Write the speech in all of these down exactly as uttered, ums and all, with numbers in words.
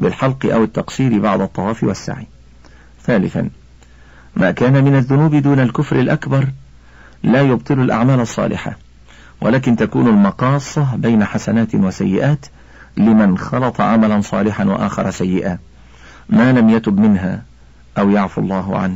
بالحلق أو التقصير بعد الطواف والسعي. ثالثا، ما كان من الذنوب دون الكفر الأكبر لا يبطل الأعمال الصالحة، ولكن تكون المقاصة بين حسنات وسيئات لمن خلط عملا صالحا وآخر سيئا ما لم يتب منها أو يعفو الله عنه.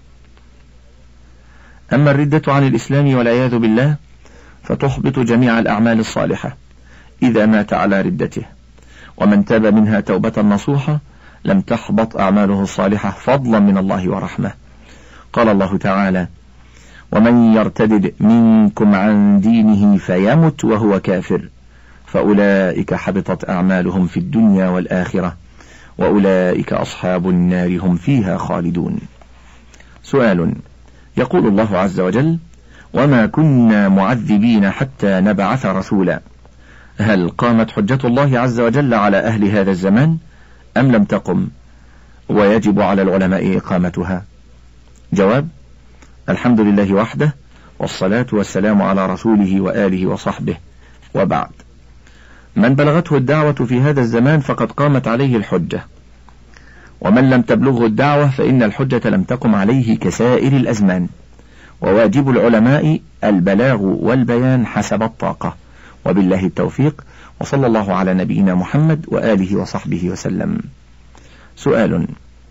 أما الردة عن الإسلام والعياذ بالله فتحبط جميع الأعمال الصالحة إذا مات على ردته، ومن تاب منها توبة نصوحة لم تحبط أعماله الصالحة فضلا من الله ورحمة. قال الله تعالى: ومن يرتدد منكم عن دينه فيمت وهو كافر فأولئك حبطت أعمالهم في الدنيا والآخرة وأولئك أصحاب النار هم فيها خالدون. سؤال: يقول الله عز وجل: وما كنا معذبين حتى نبعث رسولا، هل قامت حجة الله عز وجل على أهل هذا الزمان أم لم تقم ويجب على العلماء إقامتها؟ جواب: الحمد لله وحده، والصلاة والسلام على رسوله وآله وصحبه، وبعد. من بلغته الدعوة في هذا الزمان فقد قامت عليه الحجة، ومن لم تبلغه الدعوة فإن الحجة لم تقم عليه كسائر الأزمان، وواجب العلماء البلاغ والبيان حسب الطاقة، وبالله التوفيق، وصلى الله على نبينا محمد وآله وصحبه وسلم. سؤال: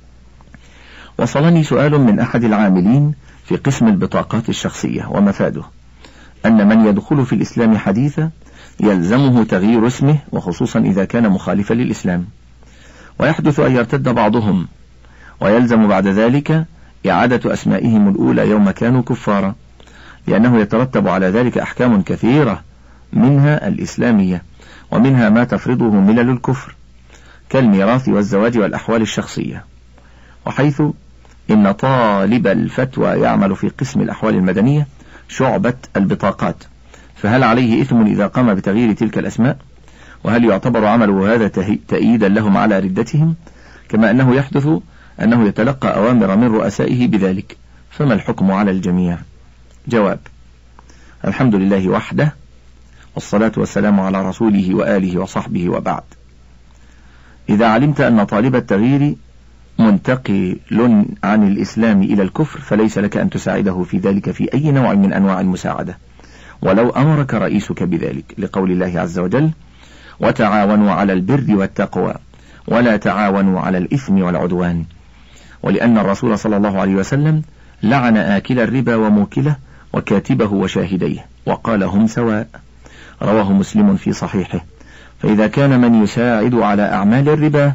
وصلني سؤال من أحد العاملين في قسم البطاقات الشخصية ومفاده أن من يدخل في الإسلام حديثا يلزمه تغيير اسمه، وخصوصا إذا كان مخالفا للإسلام، ويحدث أن يرتد بعضهم ويلزم بعد ذلك إعادة أسمائهم الأولى يوم كانوا كفارا، لأنه يترتب على ذلك أحكام كثيرة منها الإسلامية ومنها ما تفرضه ملل الكفر كالميراث والزواج والأحوال الشخصية. وحيث إن طالب الفتوى يعمل في قسم الأحوال المدنية شعبة البطاقات، فهل عليه إثم إذا قام بتغيير تلك الأسماء؟ وهل يعتبر عمله هذا تأييدا لهم على ردتهم؟ كما أنه يحدث أنه يتلقى أوامر من رؤسائه بذلك، فما الحكم على الجميع؟ جواب: الحمد لله وحده، والصلاة والسلام على رسوله وآله وصحبه، وبعد. إذا علمت أن طالب التغيير منتقل عن الإسلام إلى الكفر فليس لك أن تساعده في ذلك في أي نوع من أنواع المساعدة، ولو أمرك رئيسك بذلك، لقول الله عز وجل: وتعاونوا على البر والتقوى ولا تعاونوا على الإثم والعدوان، ولأن الرسول صلى الله عليه وسلم لعن آكل الربا وموكله وكاتبه وشاهديه وقال: هم سواء. رواه مسلم في صحيحه. فإذا كان من يساعد على أعمال الربا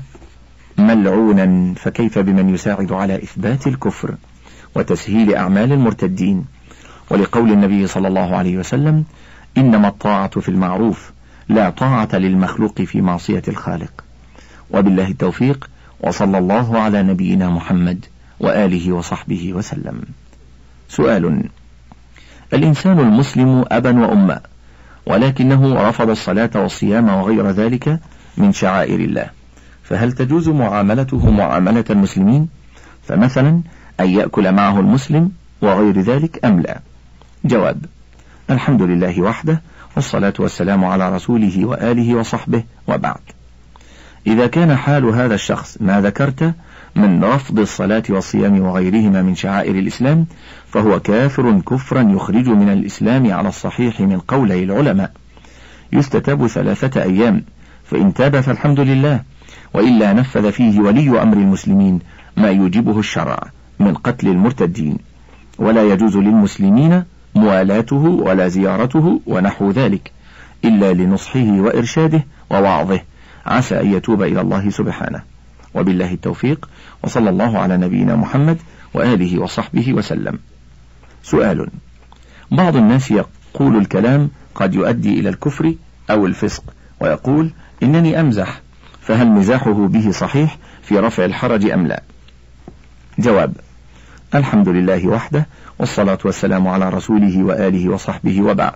ملعونا فكيف بمن يساعد على إثبات الكفر وتسهيل أعمال المرتدين؟ ولقول النبي صلى الله عليه وسلم: إنما الطاعة في المعروف لا طاعة للمخلوق في معصية الخالق. وبالله التوفيق، وصلى الله على نبينا محمد وآله وصحبه وسلم. سؤال: الإنسان المسلم أبا وأما، ولكنه رفض الصلاة والصيام وغير ذلك من شعائر الله، فهل تجوز معاملته معاملة المسلمين؟ فمثلا أن يأكل معه المسلم وغير ذلك أم لا؟ جواب: الحمد لله وحده، والصلاة والسلام على رسوله وآله وصحبه، وبعد. إذا كان حال هذا الشخص ما ذكرت من رفض الصلاة والصيام وغيرهما من شعائر الإسلام فهو كافر كفرا يخرج من الإسلام على الصحيح من قولي العلماء، يستتاب ثلاثة أيام، فإن تاب فالحمد لله، وإلا نفذ فيه ولي أمر المسلمين ما يوجبه الشرع من قتل المرتدين، ولا يجوز للمسلمين موالاته ولا زيارته ونحو ذلك إلا لنصحه وإرشاده ووعظه، عسى أن يتوب إلى الله سبحانه. وبالله التوفيق، وصلى الله على نبينا محمد وآله وصحبه وسلم. سؤال: بعض الناس يقول الكلام قد يؤدي إلى الكفر أو الفسق، ويقول إنني أمزح، فهل مزاحه به صحيح في رفع الحرج أم لا؟ جواب: الحمد لله وحده، والصلاة والسلام على رسوله وآله وصحبه، وبعد.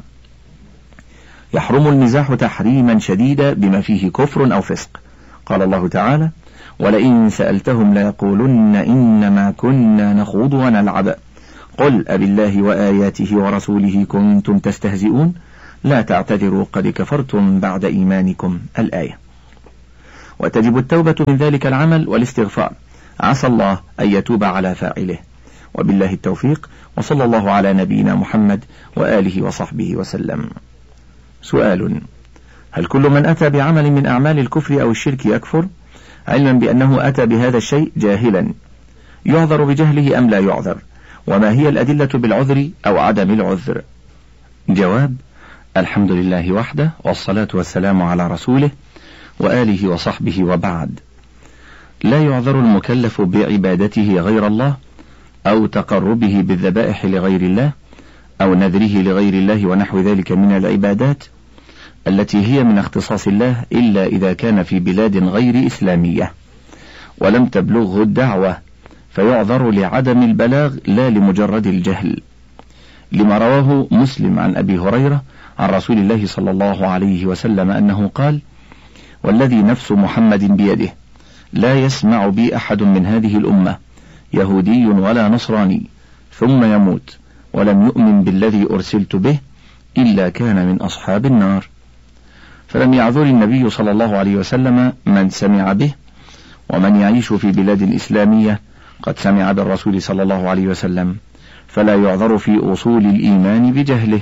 يحرم المزاح تحريما شديدا بما فيه كفر أو فسق. قال الله تعالى: ولئن سألتهم ليقولن إنما كنا نخوض ونلعب قل أبالله وآياته ورسوله كنتم تستهزئون لا تعتذروا قد كفرتم بعد إيمانكم، الآية. وتجب التوبة من ذلك العمل والاستغفار، عسى الله أن يتوب على فاعله. وبالله التوفيق، وصلى الله على نبينا محمد وآله وصحبه وسلم. سؤال: هل كل من أتى بعمل من أعمال الكفر أو الشرك يكفر، علما بأنه أتى بهذا الشيء جاهلا، يعذر بجهله أم لا يعذر؟ وما هي الأدلة بالعذر أو عدم العذر؟ جواب: الحمد لله وحده، والصلاة والسلام على رسوله وآله وصحبه وبعد. لا يعذر المكلف بعبادته غير الله، أو تقربه بالذبائح لغير الله، أو نذره لغير الله ونحو ذلك من العبادات التي هي من اختصاص الله، إلا إذا كان في بلاد غير إسلامية ولم تبلغه الدعوة، فيعذر لعدم البلاغ لا لمجرد الجهل، لما رواه مسلم عن أبي هريرة عن رسول الله صلى الله عليه وسلم أنه قال: والذي نفس محمد بيده لا يسمع بي أحد من هذه الأمة يهودي ولا نصراني ثم يموت ولم يؤمن بالذي أرسلت به إلا كان من أصحاب النار. فلم يعذر النبي صلى الله عليه وسلم من سمع به، ومن يعيش في بلاد إسلامية قد سمع بالرسول صلى الله عليه وسلم، فلا يعذر في أصول الإيمان بجهله.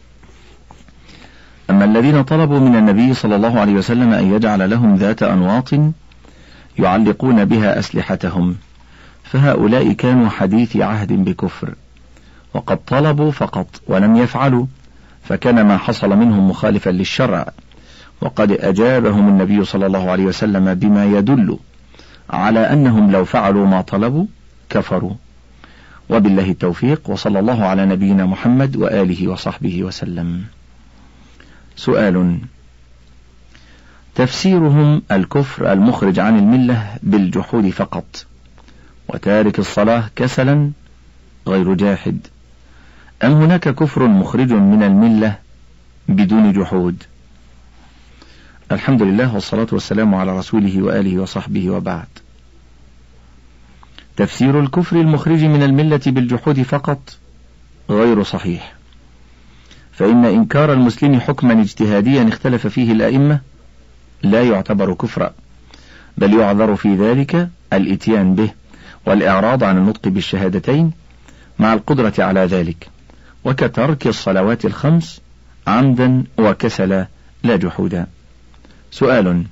أما الذين طلبوا من النبي صلى الله عليه وسلم أن يجعل لهم ذات أنواط يعلقون بها أسلحتهم، فهؤلاء كانوا حديث عهد بكفر، وقد طلبوا فقط ولم يفعلوا، فكان ما حصل منهم مخالفا للشرع، وقد أجابهم النبي صلى الله عليه وسلم بما يدل على أنهم لو فعلوا ما طلبوا كفروا. وبالله التوفيق، وصلى الله على نبينا محمد وآله وصحبه وسلم. سؤال: تفسيرهم الكفر المخرج عن الملة بالجحود فقط، وتارك الصلاة كسلا غير جاحد، أم هناك كفر مخرج من الملة بدون جحود؟ الحمد لله، والصلاة والسلام على رسوله وآله وصحبه وبعد. تفسير الكفر المخرج من الملة بالجحود فقط غير صحيح، فإن إنكار المسلم حكما اجتهاديا اختلف فيه الأئمة لا يعتبر كفرا، بل يعذر في ذلك الإتيان به والإعراض عن النطق بالشهادتين مع القدرة على ذلك، وكترك الصلوات الخمس عمدا وكسلا لا جحودا. سؤال: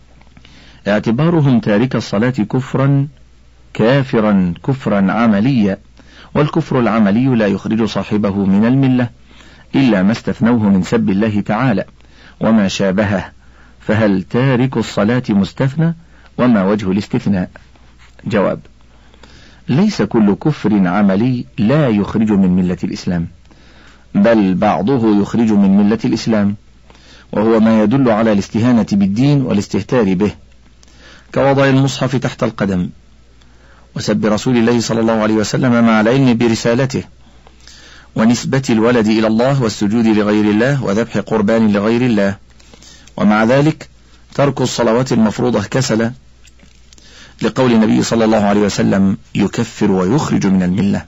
اعتبارهم تارك الصلاة كفرا كافرا كفرا عمليا، والكفر العملي لا يخرج صاحبه من الملة إلا ما استثنوه من سب الله تعالى وما شابهه، فهل تارك الصلاة مستثنى، وما وجه الاستثناء؟ جواب: ليس كل كفر عملي لا يخرج من ملة الإسلام، بل بعضه يخرج من ملة الإسلام، وهو ما يدل على الاستهانة بالدين والاستهتار به، كوضع المصحف تحت القدم، وسب رسول الله صلى الله عليه وسلم مع العلم برسالته، ونسبة الولد إلى الله، والسجود لغير الله، وذبح قربان لغير الله، ومع ذلك ترك الصلوات المفروضة كسلا، لقول النبي صلى الله عليه وسلم: يكفر ويخرج من الملة.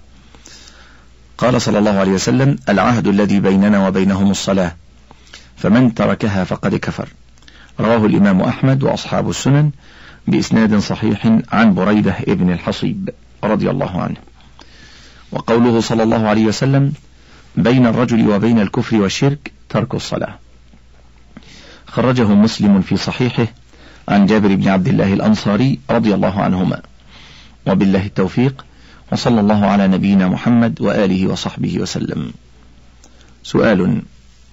قال صلى الله عليه وسلم: العهد الذي بيننا وبينهم الصلاة، فمن تركها فقد كفر. رواه الإمام أحمد وأصحاب السنن بإسناد صحيح عن بريدة ابن الحصيب رضي الله عنه. وقوله صلى الله عليه وسلم: بين الرجل وبين الكفر والشرك ترك الصلاة، خرجه مسلم في صحيحه عن جابر بن عبد الله الأنصاري رضي الله عنهما. وبالله التوفيق، وصلى الله على نبينا محمد وآله وصحبه وسلم. سؤال: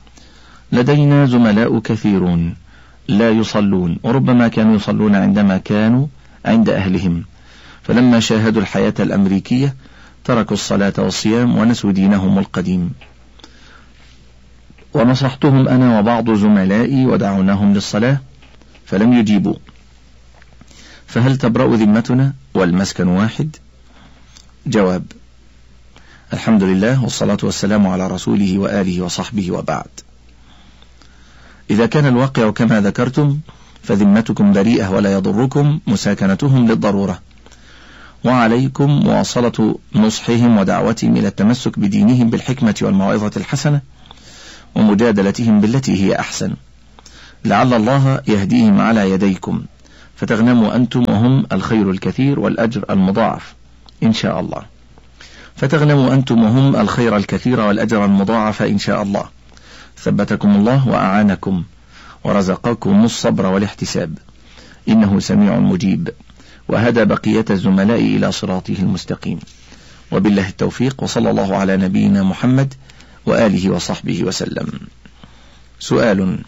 لدينا زملاء كثيرون لا يصلون، وربما كانوا يصلون عندما كانوا عند أهلهم، فلما شاهدوا الحياة الأمريكية تركوا الصلاة والصيام ونسوا دينهم القديم، ونصحتهم أنا وبعض زملائي ودعوناهم للصلاة فلم يجيبوا، فهل تبرأ ذمتنا والمسكن واحد؟ جواب: الحمد لله، والصلاة والسلام على رسوله وآله وصحبه وبعد. إذا كان الواقع كما ذكرتم فذمتكم بريئة ولا يضركم مساكنتهم للضرورة، وعليكم مواصلة نصحهم ودعوتهم إلى التمسك بدينهم بالحكمة والموعظة الحسنة، ومجادلتهم بالتي هي أحسن، لعل الله يهديهم على يديكم، فتغنموا أنتم وهم الخير الكثير والأجر المضاعف إن شاء الله. فتغنموا أنتم وهم الخير الكثير والأجر المضاعف إن شاء الله. ثبتكم الله وأعانكم ورزقكم الصبر والاحتساب، إنه سميع مجيب، وهدى بقية الزملاء إلى صراطه المستقيم. وبالله التوفيق، وصلى الله على نبينا محمد وآله وصحبه وسلم. سؤال: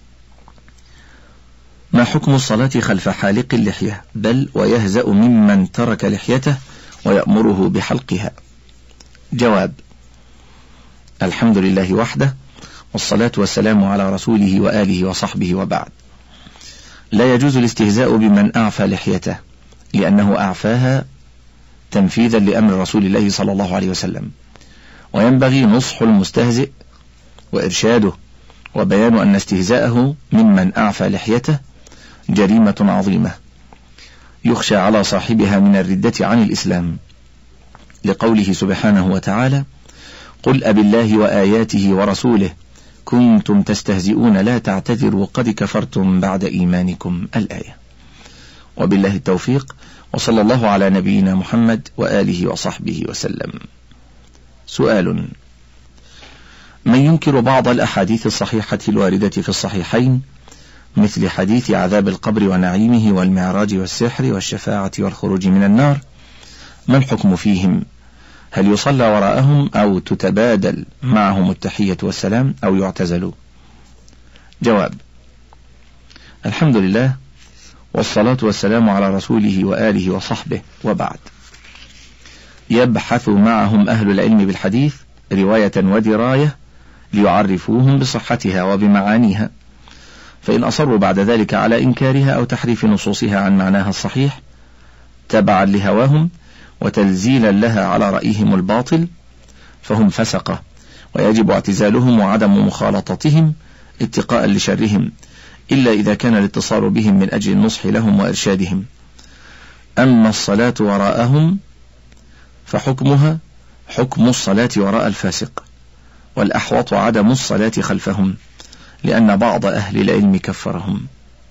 ما حكم الصلاة خلف حالق اللحية بل ويهزأ ممن ترك لحيته ويأمره بحلقها؟ جواب: الحمد لله وحده، والصلاة والسلام على رسوله وآله وصحبه، وبعد. لا يجوز الاستهزاء بمن أعفى لحيته، لأنه أعفاها تنفيذا لأمر رسول الله صلى الله عليه وسلم، وينبغي نصح المستهزئ وإرشاده وبيان أن استهزاءه ممن أعفى لحيته جريمة عظيمة يخشى على صاحبها من الردة عن الإسلام، لقوله سبحانه وتعالى: قل أبالله وآياته ورسوله كنتم تستهزئون لا تعتذروا قد كفرتم بعد إيمانكم، الآية. وبالله التوفيق، وصلى الله على نبينا محمد وآله وصحبه وسلم. سؤال: من ينكر بعض الأحاديث الصحيحة الواردة في الصحيحين مثل حديث عذاب القبر ونعيمه والمعراج والسحر والشفاعة والخروج من النار، ما الحكم فيهم؟ هل يصلى وراءهم أو تتبادل معهم التحية والسلام أو يعتزلوا؟ جواب: الحمد لله، والصلاة والسلام على رسوله وآله وصحبه، وبعد. يبحث معهم أهل العلم بالحديث رواية ودراية ليعرفوهم بصحتها وبمعانيها، فإن أصروا بعد ذلك على إنكارها أو تحريف نصوصها عن معناها الصحيح تبعا لهواهم وتلزيلا لها على رأيهم الباطل فهم فسقة، ويجب اعتزالهم وعدم مخالطتهم اتقاء لشرهم، إلا إذا كان الاتصال بهم من أجل النصح لهم وإرشادهم. أما الصلاة وراءهم فحكمها حكم الصلاة وراء الفاسق، والأحوط عدم الصلاة خلفهم، لأن بعض أهل العلم كفرهم.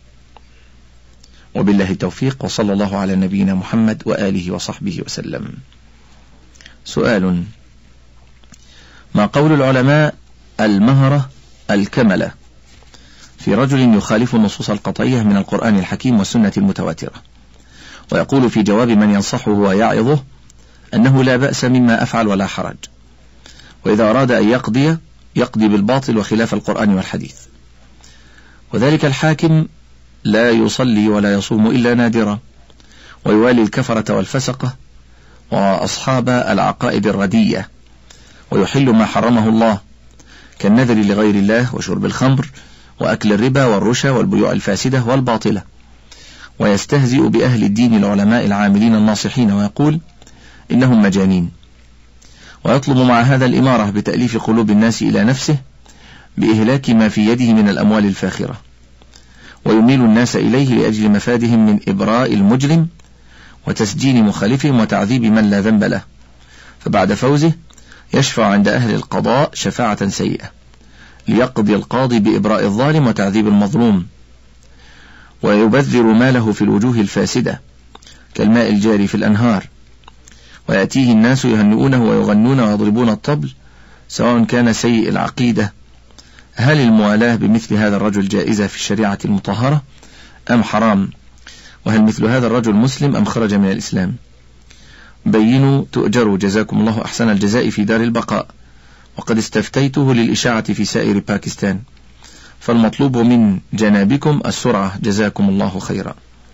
وبالله التوفيق، وصلى الله على نبينا محمد وآله وصحبه وسلم. سؤال: ما قول العلماء المهرة الكملة في رجل يخالف النصوص القطعية من القرآن الحكيم والسنة المتواترة، ويقول في جواب من ينصحه ويعظه أنه لا بأس مما أفعل ولا حرج، وإذا أراد أن يقضي يقضي بالباطل وخلاف القرآن والحديث، وذلك الحاكم لا يصلي ولا يصوم إلا نادرا، ويوالي الكفرة والفسقة وأصحاب العقائد الردية، ويحل ما حرمه الله كالنذر لغير الله وشرب الخمر وأكل الربا والرشا والبيوع الفاسدة والباطلة، ويستهزئ بأهل الدين العلماء العاملين الناصحين ويقول إنهم مجانين، ويطلب مع هذا الإمارة بتأليف قلوب الناس إلى نفسه بإهلاك ما في يده من الأموال الفاخرة، ويميل الناس إليه لأجل مفادهم من إبراء المجرم وتسجين مخالفهم وتعذيب من لا ذنب له، فبعد فوزه يشفع عند أهل القضاء شفاعة سيئة ليقضي القاضي بإبراء الظالم وتعذيب المظلوم، ويبذر ماله في الوجوه الفاسدة كالماء الجاري في الأنهار، ويأتيه الناس يهنئونه ويغنون ويضربون الطبل سواء كان سيء العقيدة. هل الموالاة بمثل هذا الرجل جائزة في الشريعة المطهرة أم حرام؟ وهل مثل هذا الرجل مسلم أم خرج من الإسلام؟ بينوا تؤجروا، جزاكم الله أحسن الجزاء في دار البقاء، وقد استفتيته للإشاعة في سائر باكستان، فالمطلوب من جنابكم السرعة، جزاكم الله خيرا.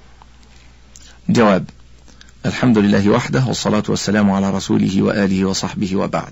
جواب: الحمد لله وحده، والصلاة والسلام على رسوله وآله وصحبه، وبعد.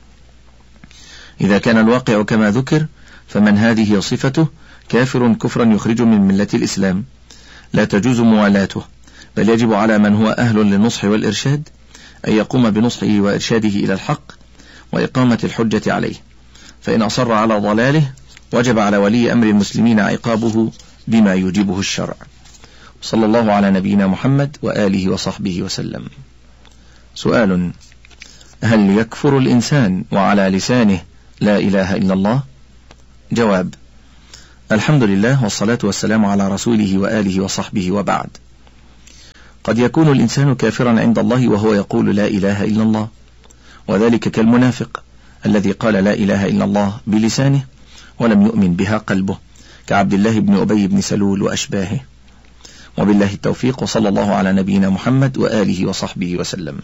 إذا كان الواقع كما ذكر فمن هذه صفته كافر كفرا يخرج من ملة الإسلام، لا تجوز موالاته، بل يجب على من هو أهل للنصح والإرشاد أن يقوم بنصحه وإرشاده إلى الحق وإقامة الحجة عليه، فإن أصر على ضلاله وجب على ولي أمر المسلمين عقابه بما يوجبه الشرع. صلى الله على نبينا محمد وآله وصحبه وسلم. سؤال: هل يكفر الإنسان وعلى لسانه لا إله إلا الله؟ جواب: الحمد لله والصلاة والسلام على رسوله وآله وصحبه وبعد. قد يكون الإنسان كافرا عند الله وهو يقول لا إله إلا الله، وذلك كالمنافق الذي قال لا إله إلا الله بلسانه ولم يؤمن بها قلبه، كعبد الله بن أبي بن سلول وأشباهه. وبالله التوفيق، وصلى الله على نبينا محمد وآله وصحبه وسلم.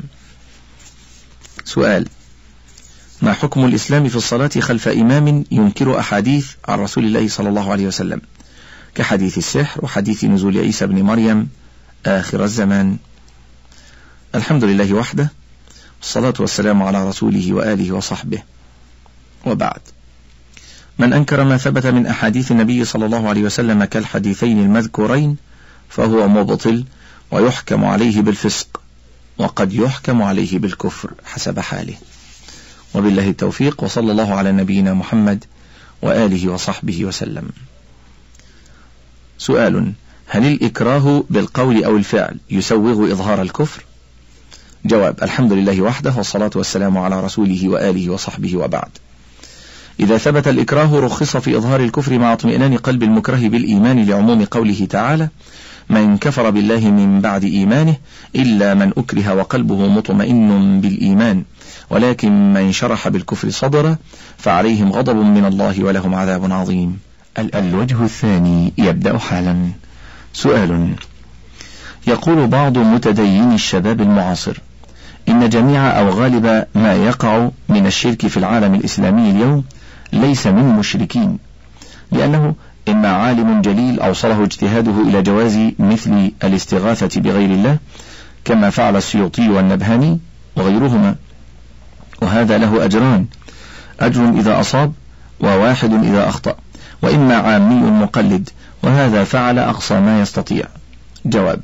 سؤال: ما حكم الإسلام في الصلاة خلف إمام ينكر أحاديث عن رسول الله صلى الله عليه وسلم، كحديث السحر وحديث نزول عيسى بن مريم آخر الزمان؟ الحمد لله وحده، والصلاة والسلام على رسوله وآله وصحبه، وبعد. من أنكر ما ثبت من أحاديث النبي صلى الله عليه وسلم كالحديثين المذكورين فهو مبطل ويحكم عليه بالفسق، وقد يحكم عليه بالكفر حسب حاله. وبالله التوفيق، وصلى الله على نبينا محمد وآله وصحبه وسلم. سؤال: هل الإكراه بالقول أو الفعل يسوغ إظهار الكفر؟ جواب: الحمد لله وحده، والصلاة والسلام على رسوله وآله وصحبه، وبعد. إذا ثبت الإكراه رخص في إظهار الكفر مع اطمئنان قلب المكره بالإيمان، لعموم قوله تعالى: من كفر بالله من بعد إيمانه إلا من أكره وقلبه مطمئن بالإيمان، ولكن من شرح بالكفر صدره فعليهم غضب من الله ولهم عذاب عظيم. الوجه الثاني يبدأ حالا. سؤال: يقول بعض متديني الشباب المعاصر إن جميع أو غالب ما يقع من الشرك في العالم الإسلامي اليوم ليس من مشركين، لأنه إما عالم جليل أوصله اجتهاده إلى جواز مثل الاستغاثة بغير الله كما فعل السيوطي والنبهاني وغيرهما، وهذا له أجران: أجر إذا أصاب وواحد إذا أخطأ، وإما عامي مقلد وهذا فعل أقصى ما يستطيع. جواب: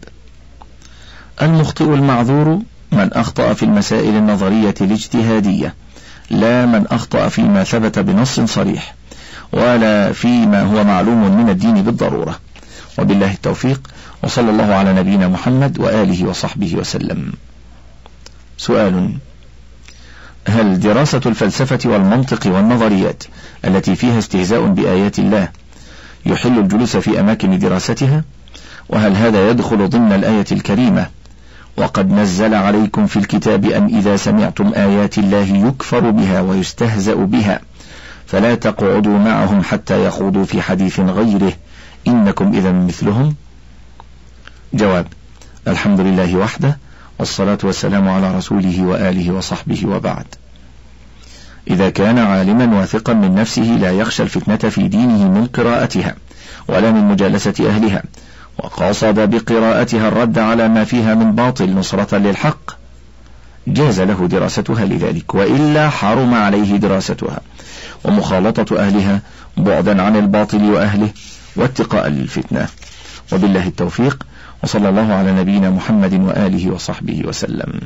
المخطئ المعذور من أخطأ في المسائل النظرية الاجتهادية، لا من أخطأ فيما ثبت بنص صريح ولا فيما هو معلوم من الدين بالضرورة. وبالله التوفيق، وصلى الله على نبينا محمد وآله وصحبه وسلم. سؤال: هل دراسة الفلسفة والمنطق والنظريات التي فيها استهزاء بآيات الله يحل الجلوس في أماكن دراستها؟ وهل هذا يدخل ضمن الآية الكريمة: وقد نزل عليكم في الكتاب أن إذا سمعتم آيات الله يكفر بها ويستهزأ بها فلا تقعدوا معهم حتى يخوضوا في حديث غيره إنكم إذا مثلهم؟ جواب: الحمد لله وحده، والصلاة والسلام على رسوله وآله وصحبه، وبعد. إذا كان عالما واثقا من نفسه لا يخشى الفتنة في دينه من قراءتها ولا من مجالسة أهلها، وقصد بقراءتها الرد على ما فيها من باطل نصرة للحق، جاز له دراستها لذلك، وإلا حرم عليه دراستها ومخالطة أهلها بعدا عن الباطل وأهله واتقاء للفتنة. وبالله التوفيق، وصلى الله على نبينا محمد وآله وصحبه وسلم.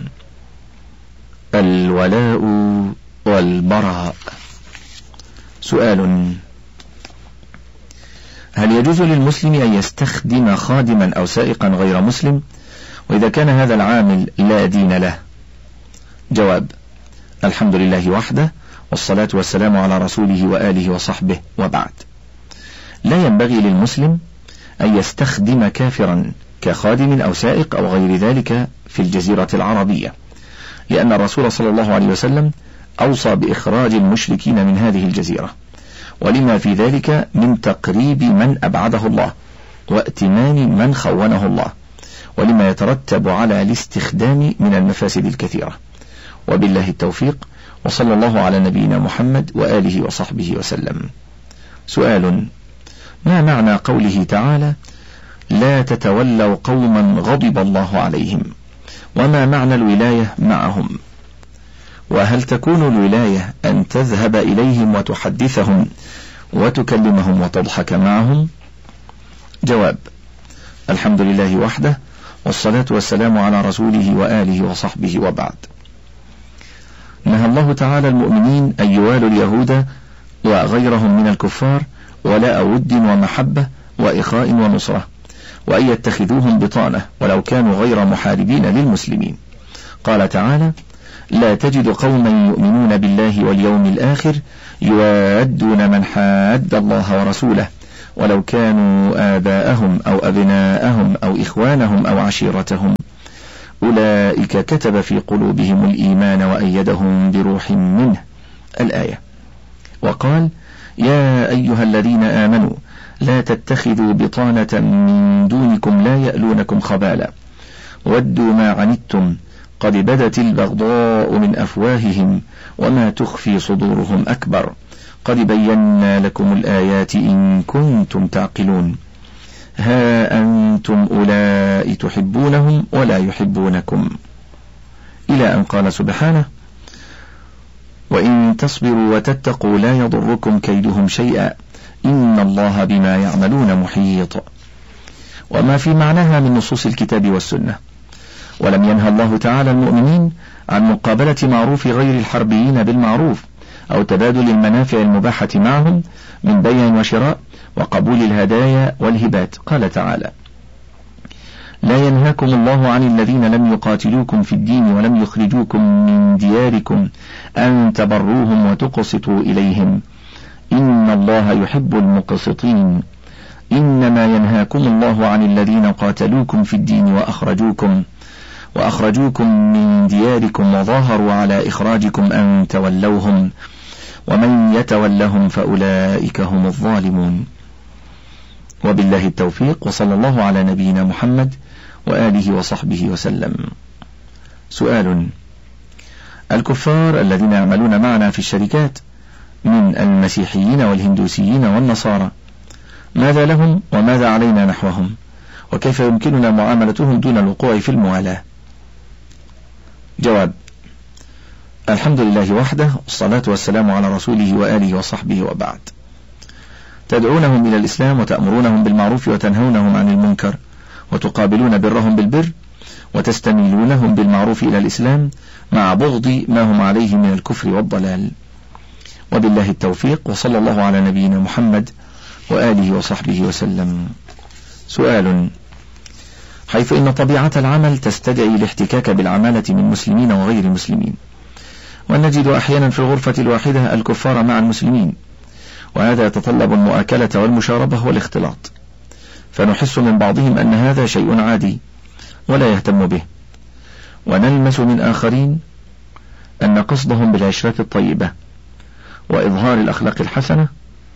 الولاء والبراء. سؤال: هل يجوز للمسلم أن يستخدم خادما أو سائقا غير مسلم، وإذا كان هذا العامل لا دين له؟ جواب: الحمد لله وحده، والصلاة والسلام على رسوله وآله وصحبه، وبعد. لا ينبغي للمسلم أن يستخدم كافرا كخادم أو سائق أو غير ذلك في الجزيرة العربية، لأن الرسول صلى الله عليه وسلم أوصى بإخراج المشركين من هذه الجزيرة، ولما في ذلك من تقريب من أبعده الله وائتمان من خونه الله، ولما يترتب على الاستخدام من المفاسد الكثيرة. وبالله التوفيق، وصلى الله على نبينا محمد وآله وصحبه وسلم. سؤال: ما معنى قوله تعالى: لا تتولوا قوما غضب الله عليهم؟ وما معنى الولاية معهم؟ وهل تكون الولاية أن تذهب إليهم وتحدثهم وتكلمهم وتضحك معهم؟ جواب: الحمد لله وحده، والصلاة والسلام على رسوله وآله وصحبه، وبعد. نهى الله تعالى المؤمنين أن يوالوا اليهود وغيرهم من الكفار ولاء ود ومحبة وإخاء ونصرة، وأن يتخذوهم بطانة ولو كانوا غير محاربين للمسلمين. قال تعالى: لا تجد قوما يؤمنون بالله واليوم الآخر يوادون من حاد الله ورسوله ولو كانوا آباءهم أو أبناءهم أو إخوانهم أو عشيرتهم أولئك كتب في قلوبهم الإيمان وأيدهم بروح منه. الآية. وقال: يا أيها الذين آمنوا لا تتخذوا بطانة من دونكم لا يألونكم خبالا ودوا ما عنتم قد بدت البغضاء من أفواههم وما تخفي صدورهم أكبر قد بينا لكم الآيات إن كنتم تعقلون ها أنتم أولئك تحبونهم ولا يحبونكم، إلى أن قال سبحانه: وإن تصبروا وتتقوا لا يضركم كيدهم شيئا إن الله بما يعملون محيط. وما في معناها من نصوص الكتاب والسنة. ولم ينهى الله تعالى المؤمنين عن مقابلة معروف غير الحربيين بالمعروف أو تبادل المنافع المباحة معهم من بيع وشراء وقبول الهدايا والهبات. قال تعالى: لا ينهاكم الله عن الذين لم يقاتلوكم في الدين ولم يخرجوكم من دياركم أن تبروهم وتقسطوا إليهم إن الله يحب المقسطين إنما ينهاكم الله عن الذين قاتلوكم في الدين وأخرجوكم وأخرجوكم من دياركم وظاهروا على إخراجكم أن تولوهم ومن يتولهم فأولئك هم الظالمون. وبالله التوفيق، وصلى الله على نبينا محمد وآله وصحبه وسلم. سؤال: الكفار الذين يعملون معنا في الشركات من المسيحيين والهندوسيين والنصارى ماذا لهم وماذا علينا نحوهم، وكيف يمكننا معاملتهم دون الوقوع في الموالاة؟ جواب: الحمد لله وحده، والصلاة والسلام على رسوله وآله وصحبه، وبعد. تدعونهم إلى الإسلام وتأمرونهم بالمعروف وتنهونهم عن المنكر وتقابلون برهم بالبر وتستميلونهم بالمعروف إلى الإسلام مع بغض ما هم عليه من الكفر والضلال. وبالله التوفيق، وصلى الله على نبينا محمد وآله وصحبه وسلم. سؤال: حيث إن طبيعة العمل تستدعي الاحتكاك بالعمالة من مسلمين وغير مسلمين، ونجد أحيانا في الغرفة الواحدة الكفار مع المسلمين، وهذا يتطلب المؤاكلة والمشاربة والاختلاط، فنحس من بعضهم أن هذا شيء عادي ولا يهتم به، ونلمس من آخرين أن قصدهم بالعشرة الطيبة وإظهار الأخلاق الحسنة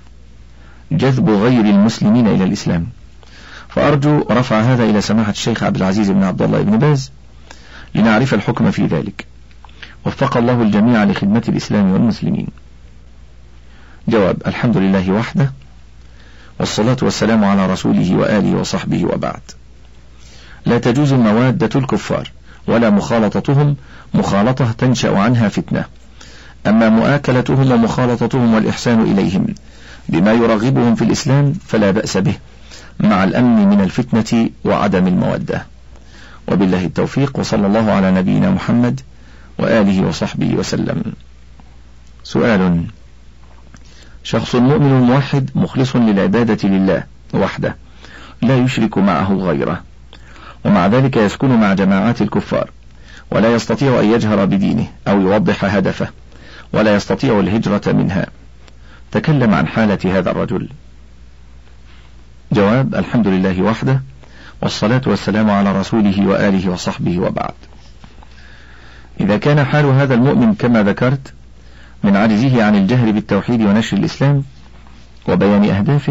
جذب غير المسلمين إلى الإسلام. فأرجو رفع هذا إلى سماحة الشيخ عبد العزيز بن عبد الله بن باز لنعرف الحكم في ذلك. وفق الله الجميع لخدمة الإسلام والمسلمين. جواب: الحمد لله وحده، والصلاة والسلام على رسوله وآله وصحبه، وبعد. لا تجوز موادة الكفار ولا مخالطتهم مخالطة تنشأ عنها فتنة. أما مؤاكلتهم ومخالطتهم والإحسان إليهم بما يرغبهم في الإسلام فلا بأس به، مع الأمن من الفتنة وعدم المودة. وبالله التوفيق، وصلى الله على نبينا محمد وآله وصحبه وسلم. سؤال: شخص مؤمن موحد مخلص للعبادة لله وحده لا يشرك معه غيره، ومع ذلك يسكن مع جماعات الكفار ولا يستطيع أن يجهر بدينه أو يوضح هدفه ولا يستطيع الهجرة منها، تكلم عن حالة هذا الرجل. جواب: الحمد لله وحده، والصلاة والسلام على رسوله وآله وصحبه، وبعد. إذا كان حال هذا المؤمن كما ذكرت من عجزه عن الجهر بالتوحيد ونشر الإسلام وبيان أهدافه،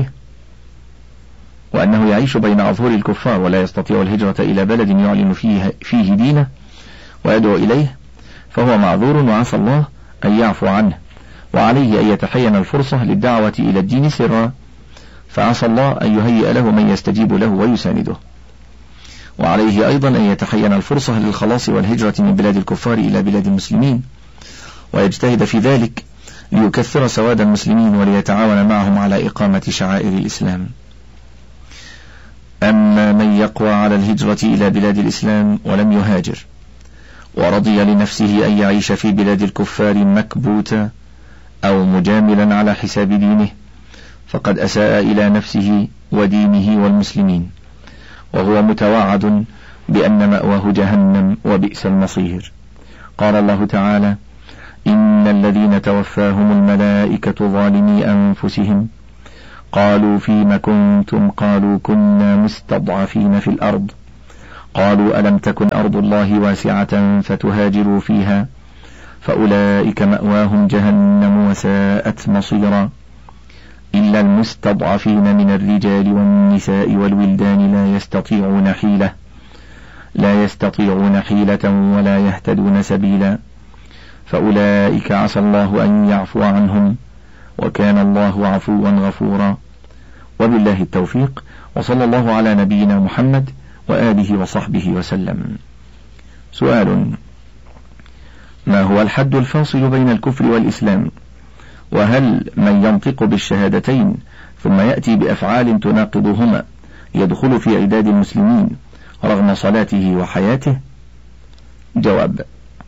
وأنه يعيش بين أظهر الكفار ولا يستطيع الهجرة إلى بلد يعلن فيه, فيه دينه ويدعو إليه، فهو معذور، وعسى الله أن يعفو عنه، وعليه أن يتحين الفرصة للدعوة إلى الدين سرا، فعسى الله أن يهيئ له من يستجيب له ويسانده. وعليه أيضا أن يتحين الفرصة للخلاص والهجرة من بلاد الكفار إلى بلاد المسلمين، ويجتهد في ذلك ليكثر سواد المسلمين وليتعاون معهم على إقامة شعائر الإسلام. أما من يقوى على الهجرة إلى بلاد الإسلام ولم يهاجر ورضي لنفسه أن يعيش في بلاد الكفار مكبوتا أو مجاملا على حساب دينه، فقد أساء إلى نفسه ودينه والمسلمين، وهو متوعد بأن مأواه جهنم وبئس المصير. قال الله تعالى: إن الذين توفاهم الملائكة ظالمي أنفسهم قالوا فيم كنتم قالوا كنا مستضعفين في الأرض قالوا ألم تكن أرض الله واسعة فتهاجروا فيها فأولئك مأواهم جهنم وساءت مصيرا إلا المستضعفين من الرجال والنساء والولدان لا يستطيعون حيلة لا يستطيعون حيلة ولا يهتدون سبيلا فأولئك عسى الله أن يعفو عنهم وكان الله عفوا غفورا. وبالله التوفيق، وصلى الله على نبينا محمد وآله وصحبه وسلم. سؤال: ما هو الحد الفاصل بين الكفر والإسلام؟ وهل من ينطق بالشهادتين ثم يأتي بأفعال تناقضهما يدخل في عداد المسلمين رغم صلاته وحياته؟ جواب: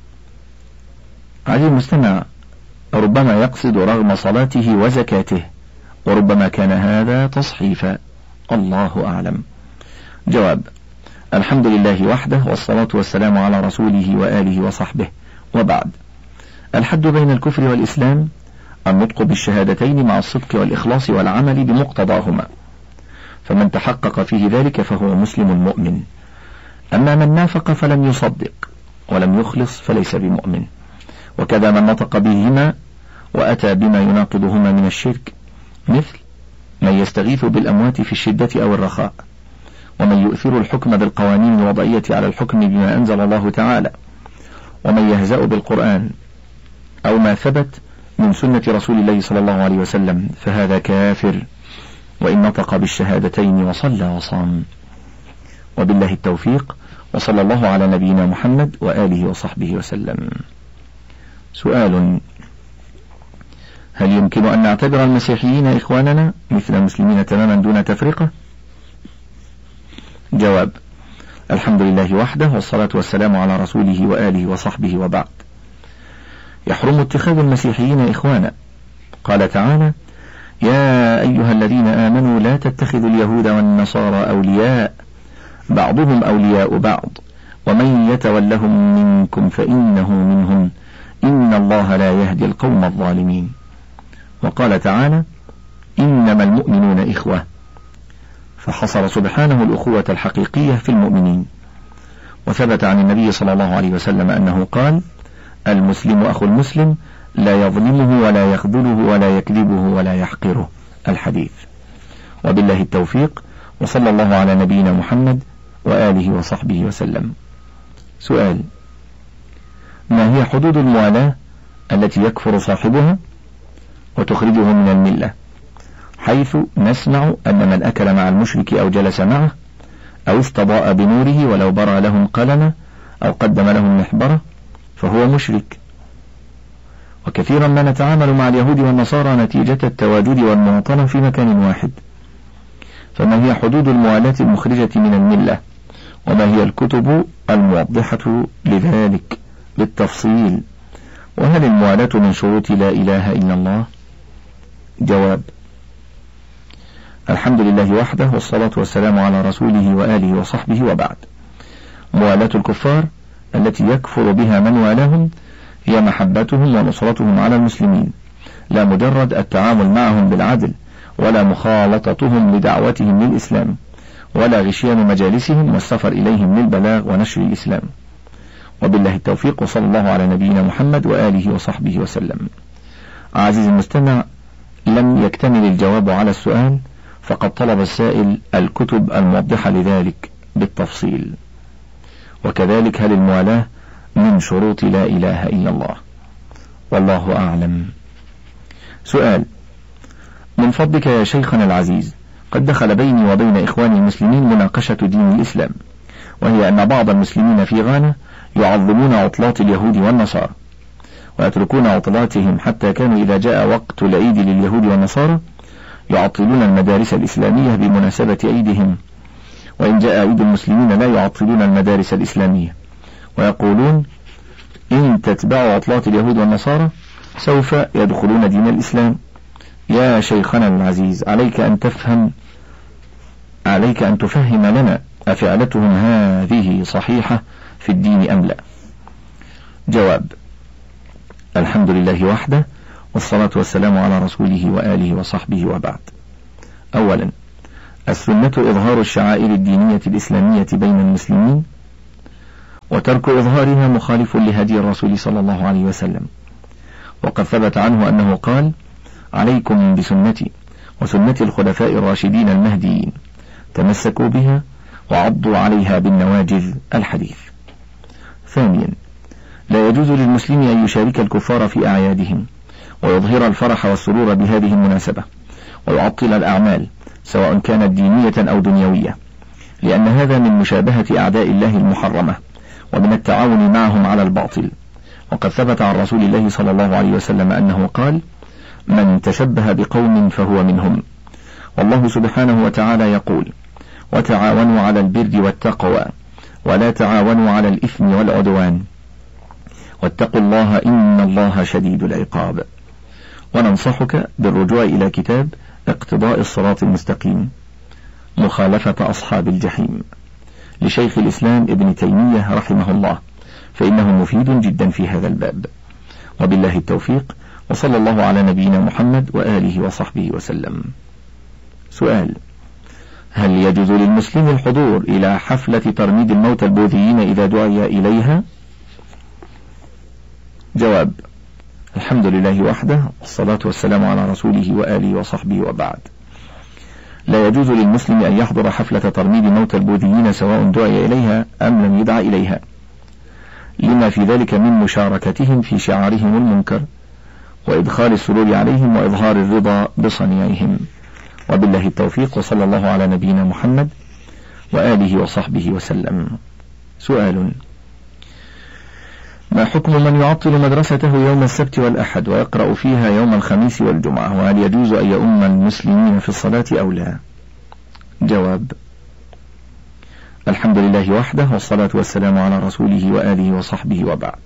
عزيزي المستمع، ربما يقصد رغم صلاته وزكاته، وربما كان هذا تصحيفا، الله أعلم. جواب: الحمد لله وحده، والصلاة والسلام على رسوله وآله وصحبه، وبعد. الحد بين الكفر والإسلام النطق بالشهادتين مع الصدق والإخلاص والعمل بمقتضاهما، فمن تحقق فيه ذلك فهو مسلم مؤمن. أما من نافق فلم يصدق ولم يخلص فليس بمؤمن. وكذا من نطق بهما وأتى بما يناقضهما من الشرك، مثل من يستغيث بالأموات في الشدة أو الرخاء، ومن يؤثر الحكم بالقوانين الوضعية على الحكم بما أنزل الله تعالى، ومن يهزأ بالقرآن أو ما ثبت من سنة رسول الله صلى الله عليه وسلم، فهذا كافر وإن نطق بالشهادتين وصلى وصام. وبالله التوفيق، وصلى الله على نبينا محمد وآله وصحبه وسلم. سؤال: هل يمكن أن نعتبر المسيحيين إخواننا مثل المسلمين تماما دون تفرقة؟ جواب: الحمد لله وحده، والصلاة والسلام على رسوله وآله وصحبه، وبعد. يحرم اتخاذ المسيحيين إخوانا. قال تعالى: يا أيها الذين آمنوا لا تتخذوا اليهود والنصارى أولياء بعضهم أولياء بعض ومن يتولهم منكم فإنه منهم إن الله لا يهدي القوم الظالمين. وقال تعالى: إنما المؤمنون إخوة، فحصر سبحانه الأخوة الحقيقية في المؤمنين. وثبت عن النبي صلى الله عليه وسلم أنه قال: المسلم أخو المسلم لا يظلمه ولا يخذله ولا يكذبه ولا يحقره، الحديث. وبالله التوفيق، وصلى الله على نبينا محمد وآله وصحبه وسلم. سؤال: ما هي حدود الموالاة التي يكفر صاحبها وتخرجه من الملة، حيث نسمع أن من أكل مع المشرك أو جلس معه أو استضاء بنوره ولو برى لهم قلمة أو قدم لهم محبرة فهو مشرك؟ وكثيرا ما نتعامل مع اليهود والنصارى نتيجة التواجد والمواطنة في مكان واحد. فما هي حدود الموالاة المخرجة من الملة؟ وما هي الكتب الموضحة لذلك بالتفصيل؟ وهل الموالاة من شروط لا إله إلا الله؟ جواب: الحمد لله وحده، والصلاة والسلام على رسوله وآله وصحبه، وبعد. موالاة الكفار التي يكفر بها من والاهم هي محبتهم ونصرتهم على المسلمين، لا مجرد التعامل معهم بالعدل، ولا مخالطتهم لدعوتهم للإسلام، ولا غشيان مجالسهم والسفر إليهم للبلاغ ونشر الإسلام. وبالله التوفيق، وصلى الله على نبينا محمد وآله وصحبه وسلم. عزيزي المستمع، لم يكتمل الجواب على السؤال، فقد طلب السائل الكتب الموضحة لذلك بالتفصيل. وكذلك هل الموالاة من شروط لا إله إلا الله؟ والله أعلم. سؤال: من فضلك يا شيخنا العزيز، قد دخل بيني وبين إخواني المسلمين مناقشة دين الإسلام، وهي أن بعض المسلمين في غانا يعظمون عطلات اليهود والنصارى، ويتركون عطلاتهم حتى كانوا إذا جاء وقت العيد لليهود والنصارى يعطلون المدارس الإسلامية بمناسبة عيدهم، وإن جاء عيد المسلمين لا يعطلون المدارس الإسلامية، ويقولون إن تتبعوا عطلات اليهود والنصارى سوف يدخلون دين الإسلام. يا شيخنا العزيز، عليك أن تفهم عليك أن تفهم لنا أفعلتهم هذه صحيحة في الدين أم لا؟ جواب: الحمد لله وحده، والصلاة والسلام على رسوله وآله وصحبه، وبعد. أولا، السنة إظهار الشعائر الدينية الإسلامية بين المسلمين، وترك إظهارها مخالف لهدي الرسول صلى الله عليه وسلم، وقد ثبت عنه أنه قال: عليكم بسنتي وسنة الخلفاء الراشدين المهديين، تمسكوا بها وعضوا عليها بالنواجذ، الحديث. ثانيا، لا يجوز للمسلم أن يشارك الكفار في أعيادهم، ويظهر الفرح والسرور بهذه المناسبة، ويعطل الأعمال سواء كانت دينية أو دنيوية، لأن هذا من مشابهة أعداء الله المحرمة، ومن التعاون معهم على الباطل. وقد ثبت عن رسول الله صلى الله عليه وسلم أنه قال: من تشبه بقوم فهو منهم. والله سبحانه وتعالى يقول: وتعاونوا على البر والتقوى ولا تعاونوا على الإثم والعدوان واتقوا الله إن الله شديد العقاب. وننصحك بالرجوع إلى كتاب اقتضاء الصراط المستقيم، مخالفة أصحاب الجحيم، لشيخ الإسلام ابن تيمية رحمه الله، فإنه مفيد جدا في هذا الباب. وبالله التوفيق، وصلى الله على نبينا محمد وآله وصحبه وسلم. سؤال: هل يجوز للمسلم الحضور إلى حفلة ترميد الموتى البوذيين إذا دعي إليها؟ جواب: الحمد لله وحده، والصلاة والسلام على رسوله وآله وصحبه، وبعد. لا يجوز للمسلم أن يحضر حفلة ترميد موتى البوذيين سواء دعي إليها أم لم يدع إليها، لما في ذلك من مشاركتهم في شعارهم المنكر، وإدخال السرور عليهم، وإظهار الرضا بصنيعهم. وبالله التوفيق، وصلى الله على نبينا محمد وآله وصحبه وسلم. سؤال: ما حكم من يعطل مدرسته يوم السبت والأحد ويقرأ فيها يوم الخميس والجمعة، وهل يجوز أن يؤم المسلمين في الصلاة أو لا؟ جواب: الحمد لله وحده، والصلاة والسلام على رسوله وآله وصحبه، وبعد.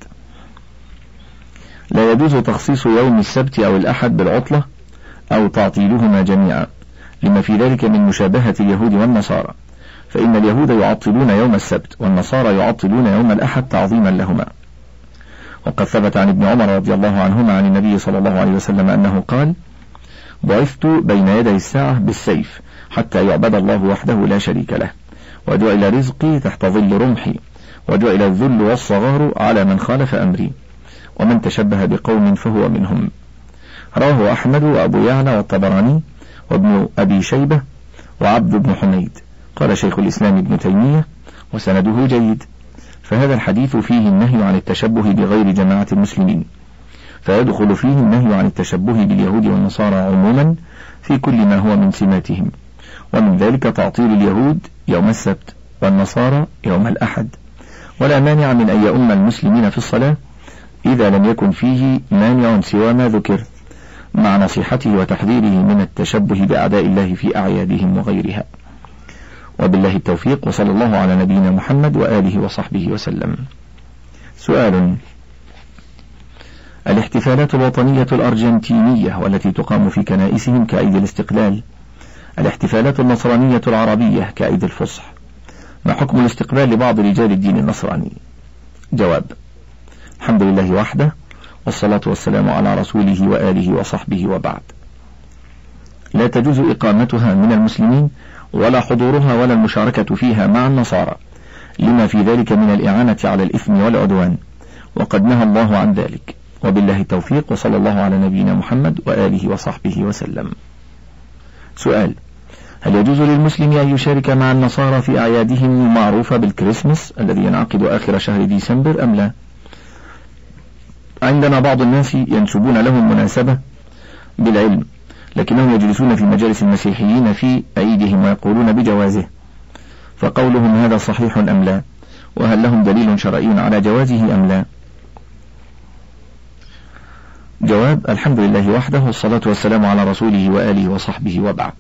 لا يجوز تخصيص يوم السبت أو الأحد بالعطلة أو تعطيلهما جميعا، لما في ذلك من مشابهة اليهود والنصارى، فإن اليهود يعطلون يوم السبت والنصارى يعطلون يوم الأحد تعظيما لهما. وقد ثبت عن ابن عمر رضي الله عنهما عن النبي صلى الله عليه وسلم أنه قال: بعثت بين يدي الساعة بالسيف حتى يعبد الله وحده لا شريك له، وجعل رزقي تحت ظل رمحي، وجعل الذل والصغار على من خالف أمري، ومن تشبه بقوم فهو منهم. رواه أحمد وأبو يعلى والطبراني وابن أبي شيبة وعبد بن حميد. قال شيخ الإسلام ابن تيمية: وسنده جيد. فهذا الحديث فيه النهي عن التشبه بغير جماعة المسلمين، فيدخل فيه النهي عن التشبه باليهود والنصارى عموما في كل ما هو من سماتهم، ومن ذلك تعطيل اليهود يوم السبت والنصارى يوم الأحد. ولا مانع من أن يؤم المسلمين في الصلاة إذا لم يكن فيه مانع سوى ما ذكر، مع نصيحته وتحذيره من التشبه بأعداء الله في أعيادهم وغيرها. وبالله التوفيق، وصلى الله على نبينا محمد وآله وصحبه وسلم. سؤال: الاحتفالات الوطنية الأرجنتينية والتي تقام في كنائسهم كعيد الاستقلال، الاحتفالات النصرانية العربية كعيد الفصح، ما حكم الاستقبال لبعض رجال الدين النصراني؟ جواب: الحمد لله وحده، والصلاة والسلام على رسوله وآله وصحبه، وبعد. لا تجوز إقامتها من المسلمين ولا حضورها ولا المشاركة فيها مع النصارى، لما في ذلك من الإعانة على الإثم والعدوان، وقد نهى الله عن ذلك. وبالله التوفيق، وصلى الله على نبينا محمد وآله وصحبه وسلم. سؤال: هل يجوز للمسلم أن يشارك مع النصارى في أعيادهم المعروفة بالكريسماس الذي ينعقد آخر شهر ديسمبر أم لا؟ عندنا بعض الناس ينسبون لهم مناسبة بالعلم، لكنهم يجلسون في مجالس المسيحيين في عيدهم ويقولون بجوازه، فقولهم هذا صحيح أم لا؟ وهل لهم دليل شرعي على جوازه أم لا؟ جواب: الحمد لله وحده، والصلاة والسلام على رسوله وآله وصحبه، وبعد.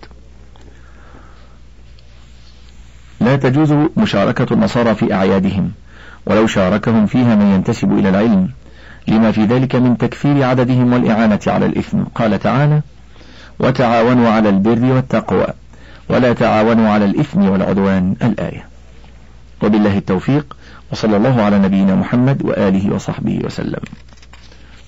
لا تجوز مشاركة النصارى في أعيادهم، ولو شاركهم فيها من ينتسب إلى العلم، لما في ذلك من تكثير عددهم والإعانة على الإثم. قال تعالى: وتعاونوا على البر والتقوى ولا تعاونوا على الإثم والعدوان، الآية. وبالله التوفيق، وصلى الله على نبينا محمد وآله وصحبه وسلم.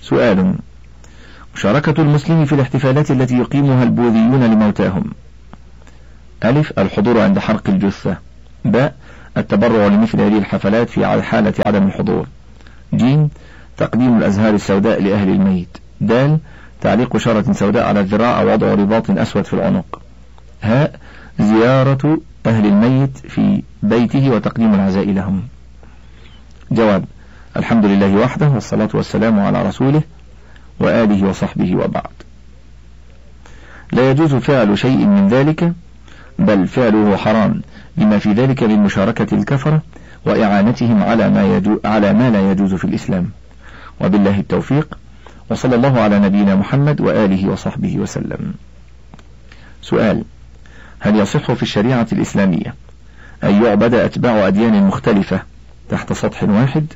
سؤال: مشاركة المسلم في الاحتفالات التي يقيمها البوذيون لموتاهم، ألف الحضور عند حرق الجثة. باء التبرع لمثل هذه الحفلات في حالة عدم الحضور. جيم تقديم الأزهار السوداء لأهل الميت. دال تعليق شارة سوداء على الذراع أو وضع رباط أسود في العنق. هاء زيارة أهل الميت في بيته وتقديم العزاء لهم. جواب الحمد لله وحده والصلاة والسلام على رسوله وآله وصحبه وبعد. لا يجوز فعل شيء من ذلك بل فعله حرام لما في ذلك من مشاركة الكفرة وإعانتهم على ما, يجو على ما لا يجوز في الإسلام. وبالله التوفيق، وصلى الله على نبينا محمد وآله وصحبه وسلم. سؤال: هل يصح في الشريعة الإسلامية أن يعبد أتباع أديان مختلفة تحت سطح واحد؟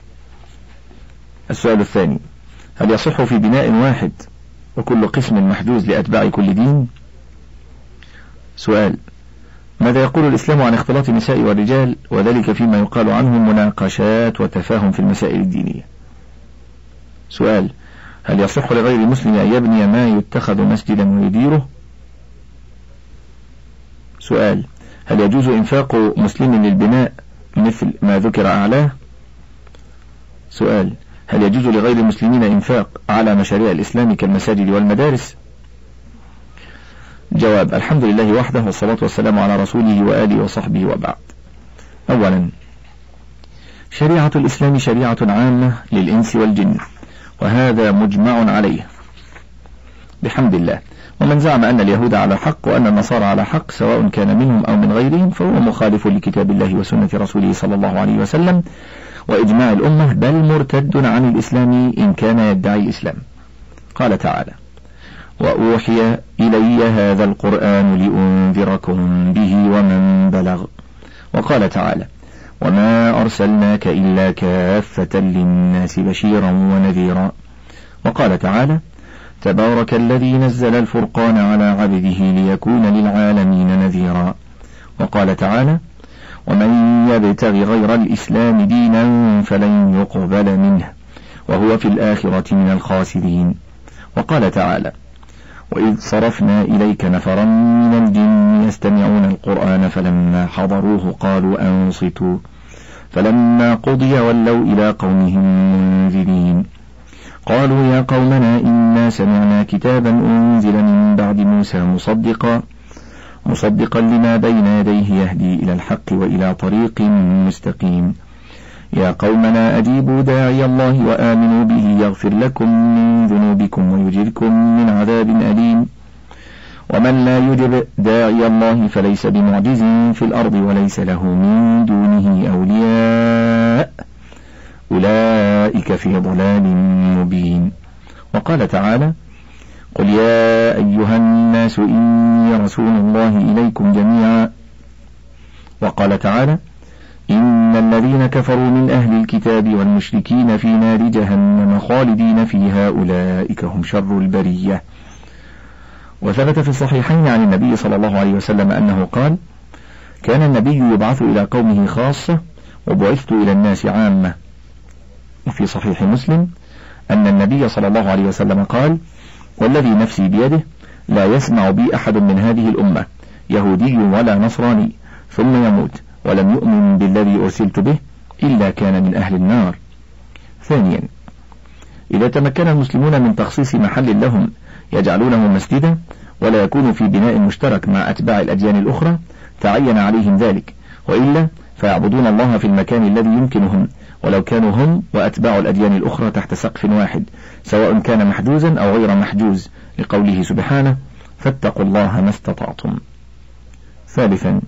السؤال الثاني: هل يصح في بناء واحد وكل قسم محجوز لأتباع كل دين؟ سؤال: ماذا يقول الإسلام عن اختلاط النساء والرجال وذلك فيما يقال عنهم مناقشات وتفاهم في المسائل الدينية؟ سؤال: هل يصح لغير المسلم أن يبني ما يتخذ مسجدا ويديره؟ سؤال: هل يجوز إنفاق مسلم للبناء مثل ما ذكر أعلاه؟ سؤال: هل يجوز لغير المسلمين إنفاق على مشاريع الإسلام كالمساجد والمدارس؟ جواب: الحمد لله وحده والصلاة والسلام على رسوله وآله وصحبه وبعد. أولا، شريعة الإسلام شريعة عامة للإنس والجن، وهذا مجمع عليه بحمد الله. ومن زعم أن اليهود على حق وأن النصارى على حق سواء كان منهم أو من غيرهم فهو مخالف لكتاب الله وسنة رسوله صلى الله عليه وسلم وإجماع الأمة، بل مرتد عن الإسلام إن كان يدعي الإسلام. قال تعالى: وأوحي إلي هذا القرآن لأنذركم به ومن بلغ. وقال تعالى: وما أرسلناك إلا كافة للناس بشيرا ونذيرا. وقال تعالى: تبارك الذي نزل الفرقان على عبده ليكون للعالمين نذيرا. وقال تعالى: ومن يبتغ غير الإسلام دينا فلن يقبل منه وهو في الآخرة من الخاسرين. وقال تعالى: وإذ صرفنا إليك نفرا من الجن يستمعون القرآن فلما حضروه قالوا أنصتوا فلما قضي ولوا إلى قومهم منذرين قالوا يا قومنا إنا سمعنا كتابا أنزل من بعد موسى مصدقا مصدقا لما بين يديه يهدي إلى الحق وإلى طريق مستقيم يا قومنا أجيبوا داعي الله وآمنوا به يغفر لكم من ذنوبكم ويجركم من عذاب أليم ومن لا يجب داعي الله فليس بمعجز في الأرض وليس له من دونه أولياء أولئك في ضلال مبين. وقال تعالى: قل يا أيها الناس إني رسول الله إليكم جميعا. وقال تعالى: إن الذين كفروا من أهل الكتاب والمشركين في نار جهنم خالدين فيها أولئك هم شر البرية. وثبت في الصحيحين عن النبي صلى الله عليه وسلم أنه قال: كان النبي يبعث إلى قومه خاصة وبعثت إلى الناس عامة. وفي صحيح مسلم أن النبي صلى الله عليه وسلم قال: والذي نفسي بيده لا يسمع بي أحد من هذه الأمة يهودي ولا نصراني ثم يموت ولم يؤمن بالذي أرسلت به إلا كان من أهل النار. ثانيا، إذا تمكن المسلمون من تخصيص محل لهم يجعلونه مسجدا ولا يكون في بناء مشترك مع أتباع الأديان الأخرى تعين عليهم ذلك، وإلا فيعبدون الله في المكان الذي يمكنهم ولو كانوا هم وأتباع الأديان الأخرى تحت سقف واحد سواء كان محجوزا أو غير محجوز، لقوله سبحانه: فاتقوا الله ما استطعتم. ثالثا،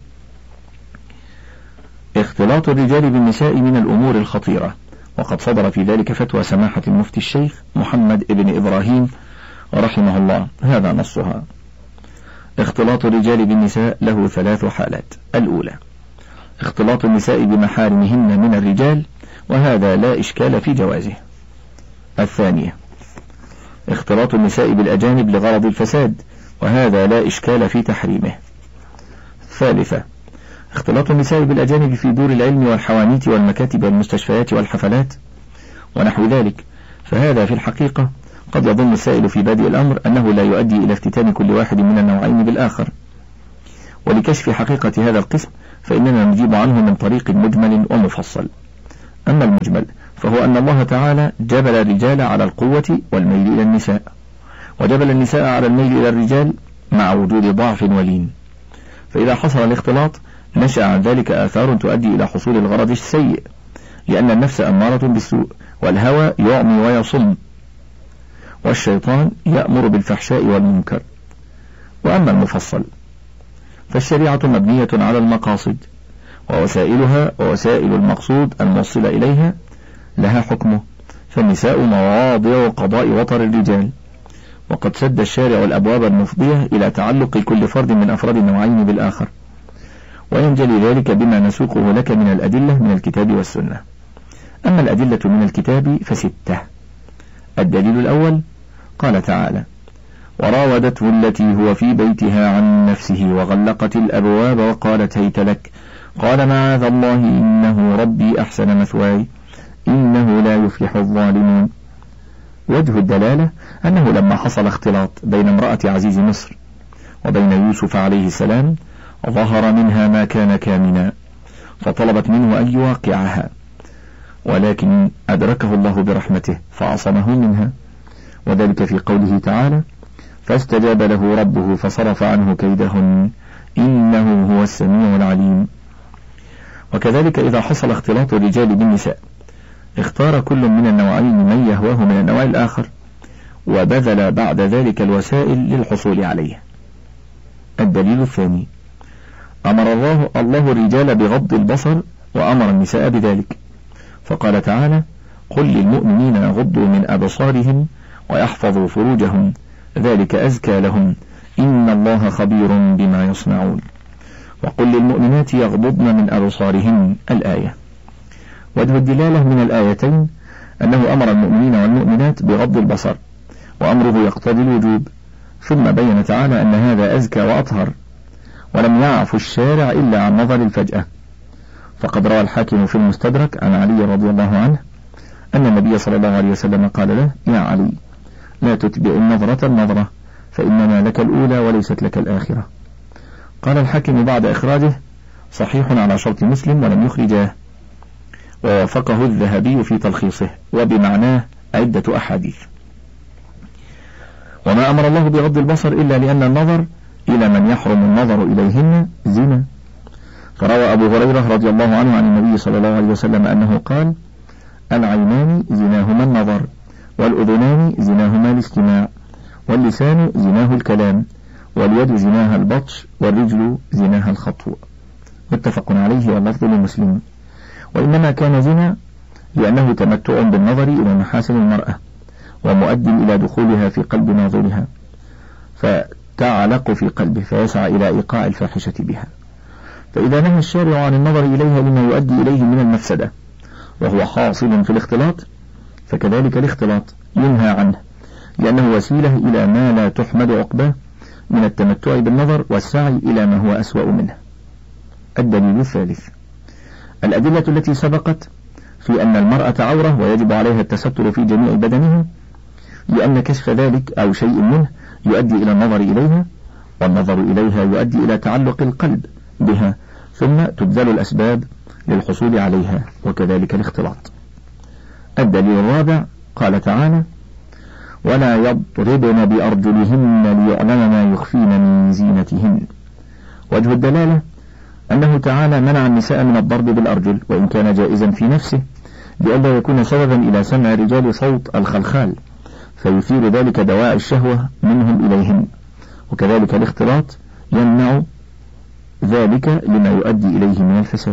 اختلاط الرجال بالنساء من الأمور الخطيرة، وقد صدر في ذلك فتوى سماحة المفتي الشيخ محمد ابن إبراهيم رحمه الله، هذا نصها: اختلاط الرجال بالنساء له ثلاث حالات. الأولى، اختلاط النساء بمحارمهن من الرجال، وهذا لا إشكال في جوازه. الثانية، اختلاط النساء بالأجانب لغرض الفساد، وهذا لا إشكال في تحريمه. الثالثة، اختلاط النساء بالأجانب في دور العلم والحوانيت والمكاتب والمستشفيات والحفلات ونحو ذلك، فهذا في الحقيقة قد يظن السائل في بادئ الأمر أنه لا يؤدي إلى افتتان كل واحد من النوعين بالآخر، ولكشف حقيقة هذا القسم فإننا نجيب عنه من طريق مجمل ومفصل. أما المجمل فهو أن الله تعالى جبل الرجال على القوة والميل إلى النساء، وجبل النساء على الميل إلى الرجال مع وجود ضعف ولين، فإذا حصل الاختلاط نشأ عن ذلك آثار تؤدي إلى حصول الغرض السيء، لأن النفس أمارة بالسوء، والهوى يعمي ويصم، والشيطان يأمر بالفحشاء والمنكر. وأما المفصل فالشريعة مبنية على المقاصد، ووسائلها ووسائل المقصود الموصل إليها لها حكمه، فالنساء مواضع قضاء وطر الرجال، وقد سد الشارع الأبواب المفضية إلى تعلق كل فرد من أفراد النوعين بالآخر، وينجلي ذلك بما نسوقه لك من الأدلة من الكتاب والسنة. أما الأدلة من الكتاب فستة. الدليل الأول قال تعالى: وراودته التي هو في بيتها عن نفسه وغلقت الأبواب وقالت هيت لك، قال معاذ الله إنه ربي أحسن مثواي إنه لا يفلح الظالمون. وجه الدلالة أنه لما حصل اختلاط بين امرأة عزيز مصر وبين يوسف عليه السلام ظهر منها ما كان كامنا، فطلبت منه أن يواقعها، ولكن أدركه الله برحمته فعصمه منها، وذلك في قوله تعالى: فاستجاب له ربه فصرف عنه كيدهن إنه هو السميع العليم. وكذلك إذا حصل اختلاط الرجال بالنساء اختار كل من النوعين من يهواه من النوع الآخر، وبذل بعد ذلك الوسائل للحصول عليه. الدليل الثاني: أمر الله الله الرجال بغض البصر وأمر النساء بذلك، فقال تعالى: قل للمؤمنين يغضوا من أبصارهم ويحفظوا فروجهم ذلك أزكى لهم إن الله خبير بما يصنعون. وقل للمؤمنات يغضضن من أبصارهن الآية. وجه الدلالة من الآيتين أنه أمر المؤمنين والمؤمنات بغض البصر، وأمره يقتضي الوجوب، ثم بين تعالى أن هذا أزكى وأطهر، ولم يعف الشارع إلا عن نظر الفجأة، فقد روى الحاكم في المستدرك عن علي رضي الله عنه أن النبي صلى الله عليه وسلم قال له: يا علي لا تتبع النظرة النظرة فإنما لك الأولى وليست لك الآخرة. قال الحاكم بعد إخراجه: صحيح على شرط مسلم ولم يخرجاه، ووافقه الذهبي في تلخيصه، وبمعناه عدة أحاديث. وما أمر الله بغض البصر إلا لأن النظر إلى من يحرم النظر إليهن زنا، فروى أبو هريرة رضي الله عنه عن النبي صلى الله عليه وسلم أنه قال: العينان زناهما النظر، والأذنان زناهما الاستماع، واللسان زناه الكلام، واليد زناها البطش، والرجل زناها الخطو. متفق عليه واللفظ لمسلم. وإنما كان زنا لأنه تمتع بالنظر إلى محاسن المرأة، ومؤد إلى دخولها في قلب ناظرها، فتعلق في قلبه فيسعى إلى إيقاع الفاحشة بها. فإذا نهى الشارع عن النظر إليها لما يؤدي إليه من المفسدة وهو حاصل في الاختلاط، فكذلك الاختلاط ينهى عنه، لأنه وسيلة إلى ما لا تحمد عقباه من التمتع بالنظر والسعي إلى ما هو أسوأ منه. الدليل الثالث: الأدلة التي سبقت في أن المرأة عورة ويجب عليها التستر في جميع بدنها، لأن كشف ذلك أو شيء منه يؤدي إلى النظر إليها، والنظر إليها يؤدي إلى تعلق القلب بها، ثم تبذل الأسباب للحصول عليها، وكذلك الاختلاط. الدليل الرابع قال تعالى: ولا يضربن بأرجلهن ليعلم ما يخفين من زينتهن. وجه الدلالة أنه تعالى منع النساء من الضرب بالأرجل، وإن كان جائزا في نفسه، لئلا يكون سببا إلى سمع الرجال صوت الخلخال فيثير ذلك دواعي الشهوة منهم إليهم، وكذلك الاختلاط يمنع ذلك لما يؤدي إليه من الفساد.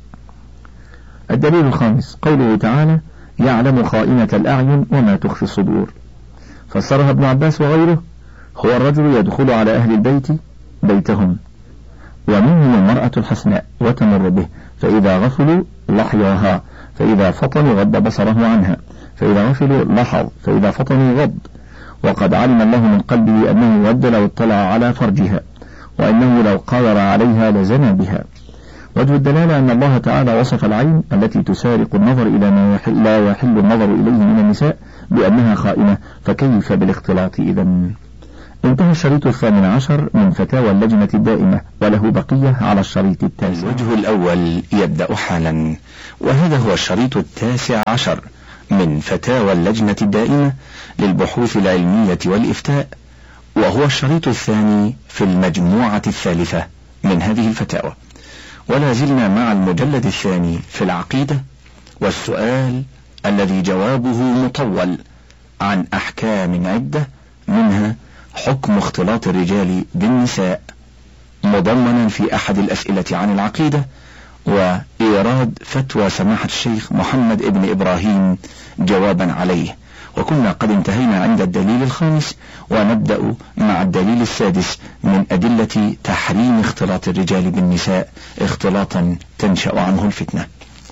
الدليل الخامس قوله تعالى: يعلم خائنة الأعين وما تخفي الصدور. فسرها ابن عباس وغيره: هو الرجل يدخل على أهل البيت بيتهم، ومنهم المرأة الحسناء وتمر به، فإذا غفلوا لحيوها، فإذا فطنوا غض بصره عنها، فإذا غفلوا لحظ، فإذا فطنوا غض، وقد علم الله من قلبه أنه ود لو اطلع على فرجها، وأنه لو قدر عليها لزنى بها. وجه الدلالة أن الله تعالى وصف العين التي تسارق النظر إلى ما يحل لا يحل النظر إليه من النساء بأنها خائنة، فكيف بالاختلاط إذن؟ انتهى الشريط الثامن عشر من فتاوى اللجنة الدائمة، وله بقية على الشريط التاسع. الوجه الأول يبدأ حالا، وهذا هو الشريط التاسع عشر من فتاوى اللجنة الدائمة للبحوث العلمية والإفتاء، وهو الشريط الثاني في المجموعة الثالثة من هذه الفتاوى، ولا زلنا مع المجلد الثاني في العقيدة، والسؤال الذي جوابه مطول عن أحكام عدة، منها حكم اختلاط الرجال بالنساء، مضمنا في أحد الأسئلة عن العقيدة، وإيراد فتوى سماحة الشيخ محمد ابن إبراهيم جوابا عليه. وكنا قد انتهينا عند الدليل الخامس، ونبدأ مع الدليل السادس من أدلة تحريم اختلاط الرجال بالنساء اختلاطا تنشأ عنه الفتنة.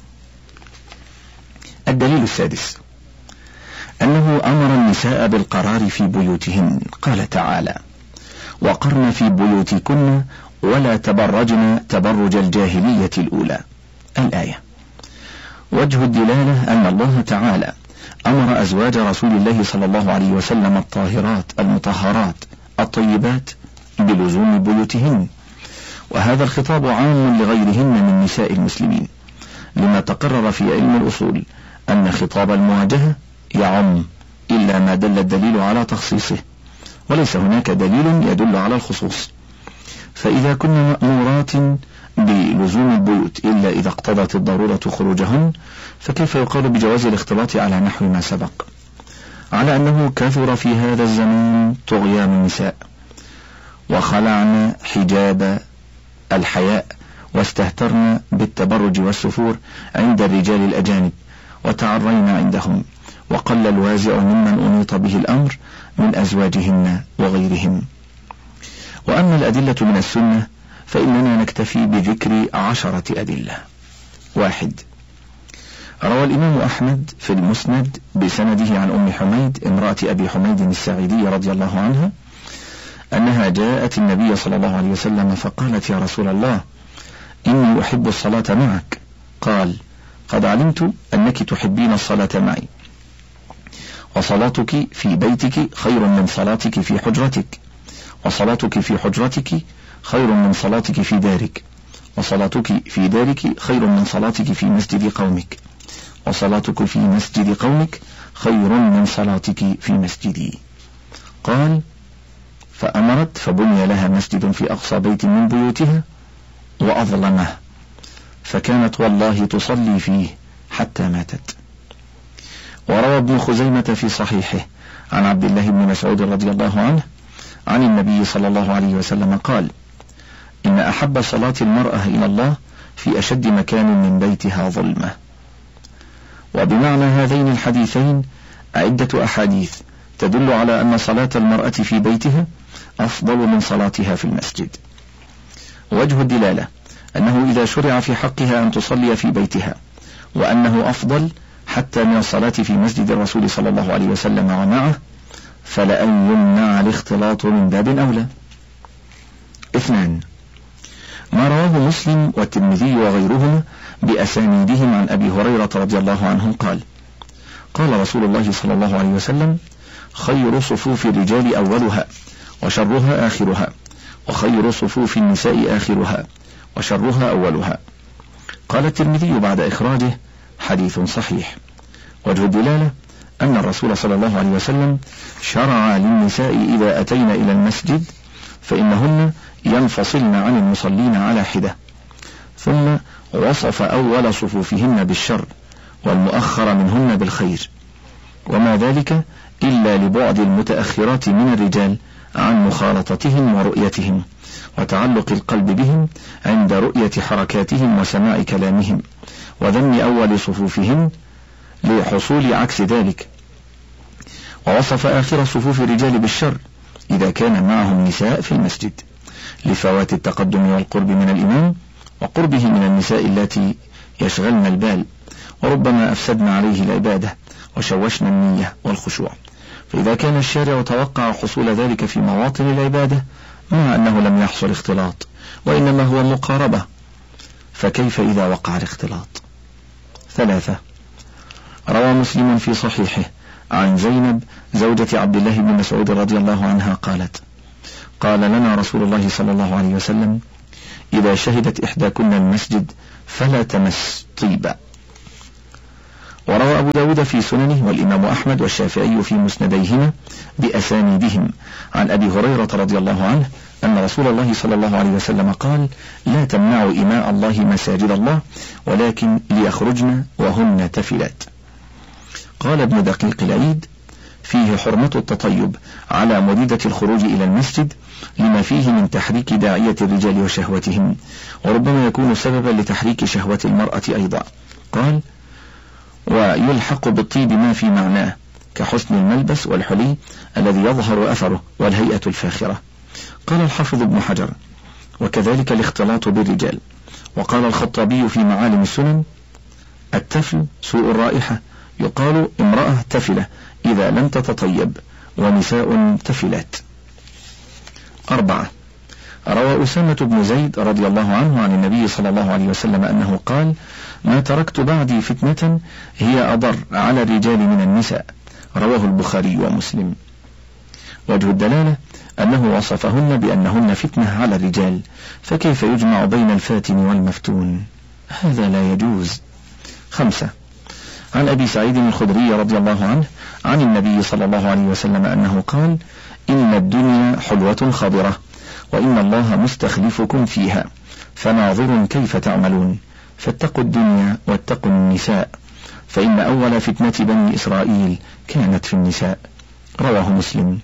الدليل السادس أنه أمر النساء بالقرار في بيوتهن، قال تعالى: وقرن في بيوتكن ولا تبرجن تبرج الجاهلية الأولى، الآية. وجه الدلالة أن الله تعالى أمر أزواج رسول الله صلى الله عليه وسلم الطاهرات المطهرات الطيبات بلزوم بيوتهن، وهذا الخطاب عام لغيرهن من نساء المسلمين، لما تقرر في علم الأصول أن خطاب المواجهة يعم إلا ما دل الدليل على تخصيصه، وليس هناك دليل يدل على الخصوص. فإذا كنا مأمورات بلزوم البيوت إلا إذا اقتضت الضرورة خروجهن، فكيف يقال بجواز الاختلاط على نحو ما سبق، على أنه كثر في هذا الزمان طغيان النساء، وخلعن حجاب الحياء، واستهترن بالتبرج والسفور عند الرجال الأجانب، وتعرين عندهم، وقل الوازع ممن أنيط به الأمر من أزواجهن وغيرهم. وأما الأدلة من السنة فإننا نكتفي بذكر عشرة أدلة. واحد، روى الإمام أحمد في المسند بسنده عن أم حميد امرأة أبي حميد الساعدي رضي الله عنها أنها جاءت النبي صلى الله عليه وسلم فقالت: يا رسول الله، إني أحب الصلاة معك. قال: قد علمت أنك تحبين الصلاة معي، وصلاتك في بيتك خير من صلاتك في حجرتك، وصلاتك في حجرتك خير من صلاتك في دارك، وصلاتك في دارك خير من صلاتك في مسجد قومك، وصلاتك في مسجد قومك خير من صلاتك في مسجدي. قال: فأمرت فبني لها مسجد في أقصى بيت من بيوتها وأظلمه، فكانت والله تصلي فيه حتى ماتت. وروى ابن خزيمة في صحيحه عن عبد الله بن مسعود رضي الله عنه عن النبي صلى الله عليه وسلم قال: إن أحب صلاة المرأة إلى الله في أشد مكان من بيتها ظلمة. وبمعنى هذين الحديثين عدة أحاديث تدل على أن صلاة المرأة في بيتها أفضل من صلاتها في المسجد. وجه الدلالة أنه إذا شرع في حقها أن تصلي في بيتها، وأنه أفضل حتى من الصلاة في مسجد الرسول صلى الله عليه وسلم ومعه، فلأن يمنع الاختلاط من باب أولى. اثنان، ما رواه مسلم والترمذي وغيرهما بأسانيدهم عن أبي هريرة رضي الله عنه قال: قال رسول الله صلى الله عليه وسلم: خير صفوف الرجال أولها، وشرها آخرها، وخير صفوف النساء آخرها، وشرها أولها. قال الترمذي بعد إخراجه: حديث صحيح. وجه الدلالة أن الرسول صلى الله عليه وسلم شرع للنساء إذا أتين إلى المسجد فإنهن ينفصلن عن المصلين على حدة، ثم وصف أول صفوفهن بالشر والمؤخر منهن بالخير، وما ذلك إلا لبعد المتأخرات من الرجال عن مخالطتهم ورؤيتهم، وتعلق القلب بهم عند رؤية حركاتهم وسماع كلامهم، وذم أول صفوفهم لحصول عكس ذلك. ووصف آخر صفوف الرجال بالشر إذا كان معهم نساء في المسجد، لفوات التقدم والقرب من الإمام، وقربه من النساء التي يشغلن البال، وربما أفسدن عليه العبادة وشوشن النية والخشوع. فإذا كان الشارع توقع حصول ذلك في مواطن العبادة مع أنه لم يحصل اختلاط وإنما هو مقاربة، فكيف إذا وقع الاختلاط؟ ثلاثة، روى مسلم في صحيحه عن زينب زوجة عبد الله بن مسعود رضي الله عنها قالت: قال لنا رسول الله صلى الله عليه وسلم: إذا شهدت إحداكن المسجد فلا تمس طيبا. وروى أبو داود في سننه والإمام أحمد والشافعي في مسنديهما بأسانيدهم عن أبي هريرة رضي الله عنه أن رسول الله صلى الله عليه وسلم قال: لا تمنعوا إماء الله مساجد الله ولكن ليخرجن وهن تفلات. قال ابن دقيق العيد: فيه حرمة التطيب على مريدة الخروج إلى المسجد لما فيه من تحريك داعية الرجال وشهوتهم، وربما يكون سببا لتحريك شهوة المرأة أيضا. قال: ويلحق بالطيب ما في معناه كحسن الملبس والحلي الذي يظهر أثره والهيئة الفاخرة. قال الحافظ ابن حجر: وكذلك الاختلاط بالرجال. وقال الخطابي في معالم السنن: التفل سوء الرائحة، يقال امرأة تفلة إذا لم تتطيب، ونساء تفلات. أربعة. روى أسامة بن زيد رضي الله عنه عن النبي صلى الله عليه وسلم أنه قال: ما تركت بعدي فتنة هي أضر على الرجال من النساء. رواه البخاري ومسلم. وجه الدلالة أنه وصفهن بأنهن فتنة على الرجال، فكيف يجمع بين الفاتن والمفتون؟ هذا لا يجوز. خمسة. عن أبي سعيد الخدري رضي الله عنه عن النبي صلى الله عليه وسلم أنه قال: إن الدنيا حلوة خضرة، وإن الله مستخلفكم فيها، فناظر كيف تعملون، فاتقوا الدنيا واتقوا النساء، فإن أول فتنة بني إسرائيل كانت في النساء. رواه مسلم.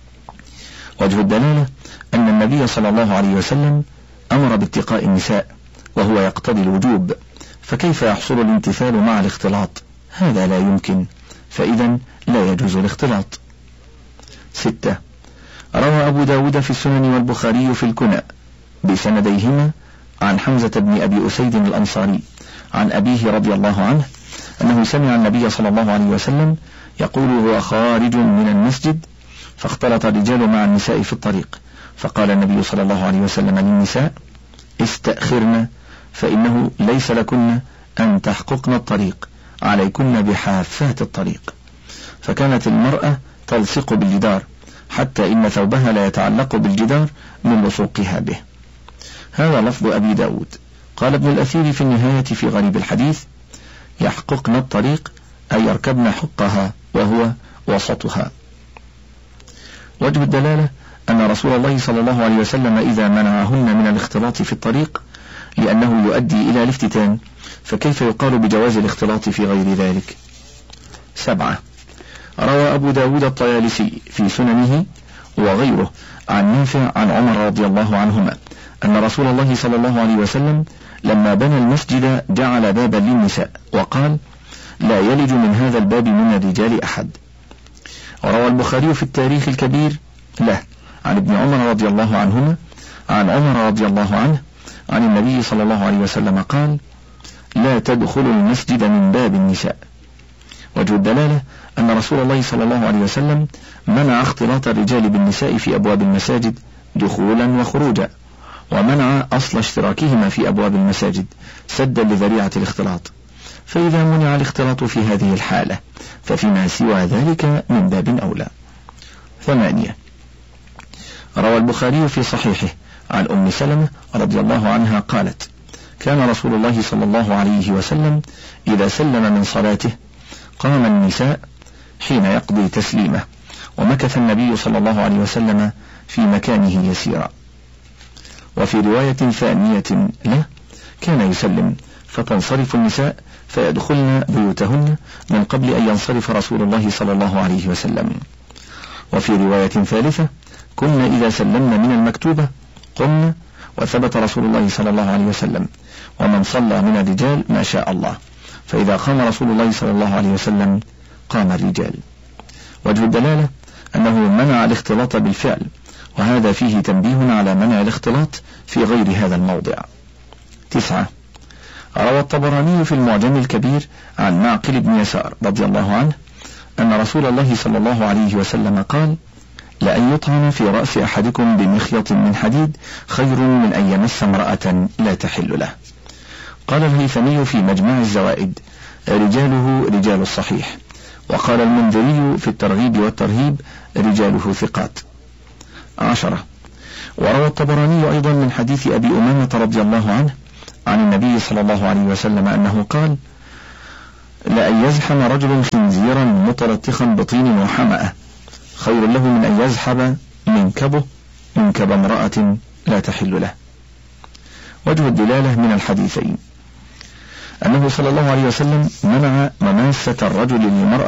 وجه الدلالة أن النبي صلى الله عليه وسلم أمر باتقاء النساء وهو يقتضي الوجوب، فكيف يحصل الامتثال مع الاختلاط؟ هذا لا يمكن، فإذا لا يجوز الاختلاط. ستة. روى أبو داود في السنن والبخاري في الكنى بسنديهما عن حمزة بن أبي أسيد الأنصاري عن أبيه رضي الله عنه أنه سمع النبي صلى الله عليه وسلم يقول هو خارج من المسجد: فاختلط الرجال مع النساء في الطريق، فقال النبي صلى الله عليه وسلم للنساء: استأخرن، فإنه ليس لكن أن تحققن الطريق، عليكن بحافات الطريق. فكانت المرأة تلصق بالجدار حتى إن ثوبها لا يتعلق بالجدار من لصوقها به. هذا لفظ أبي داود. قال ابن الأثير في النهاية في غريب الحديث: يحققن الطريق أي يركبن حقها وهو وسطها. وجه الدلالة أن رسول الله صلى الله عليه وسلم إذا منعهن من الاختلاط في الطريق لأنه يؤدي إلى الافتتان، فكيف يقال بجواز الاختلاط في غير ذلك؟ سبعة. روى أبو داود الطيالسي في سننه وغيره عن نافع عن عمر رضي الله عنهما أن رسول الله صلى الله عليه وسلم لما بنى المسجد جعل بابا للنساء وقال: لا يلج من هذا الباب من الرجال أحد. وروى البخاري في التاريخ الكبير له عن ابن عمر رضي الله عنهما عن عمر رضي الله عنه عن النبي صلى الله عليه وسلم قال: لا تدخلوا المسجد من باب النساء. وجه الدلالة أن رسول الله صلى الله عليه وسلم منع اختلاط الرجال بالنساء في أبواب المساجد دخولا وخروجا، ومنع أصل اشتراكهما في أبواب المساجد سدا لذريعة الاختلاط، فإذا منع الاختلاط في هذه الحالة ففيما سوى ذلك من باب أولى. ثمانية. روى البخاري في صحيحه عن أم سلمة رضي الله عنها قالت: كان رسول الله صلى الله عليه وسلم إذا سلم من صلاته قام النساء حين يقضي تسليمه، ومكث النبي صلى الله عليه وسلم في مكانه يسيرا. وفي رواية ثانية له كان يسلم فتنصرف النساء فيدخلن بيوتهن من قبل أن ينصرف رسول الله صلى الله عليه وسلم. وفي رواية ثالثة: كنا إذا سلمنا من المكتوبة قمنا، وثبت رسول الله صلى الله عليه وسلم: ومن صلى من الرجال ما شاء الله، فإذا قام رسول الله صلى الله عليه وسلم قام الرجال. وجه الدلالة أنه منع الاختلاط بالفعل، وهذا فيه تنبيه على منع الاختلاط في غير هذا الموضع. تسعة. روى الطبراني في المعجم الكبير عن معقل بن يسار رضي الله عنه أن رسول الله صلى الله عليه وسلم قال: لأن يطعن في رأس أحدكم بمخيط من حديد خير من أن يمس امرأة لا تحل له. قال الهيثمي في مجمع الزوائد: رجاله رجال الصحيح. وقال المنذري في الترغيب والترهيب: رجاله ثقات. عشرة. وروى الطبراني أيضا من حديث أبي أمامة رضي الله عنه عن النبي صلى الله عليه وسلم أنه قال: لأن يزحم رجل خنزيرا متلطخا بطين وحمأة خير له من أن يزحب منكبه منكب امرأة لا تحل له. وجه الدلالة من الحديثين أنه صلى الله عليه وسلم منع مماسة الرجل للمرأة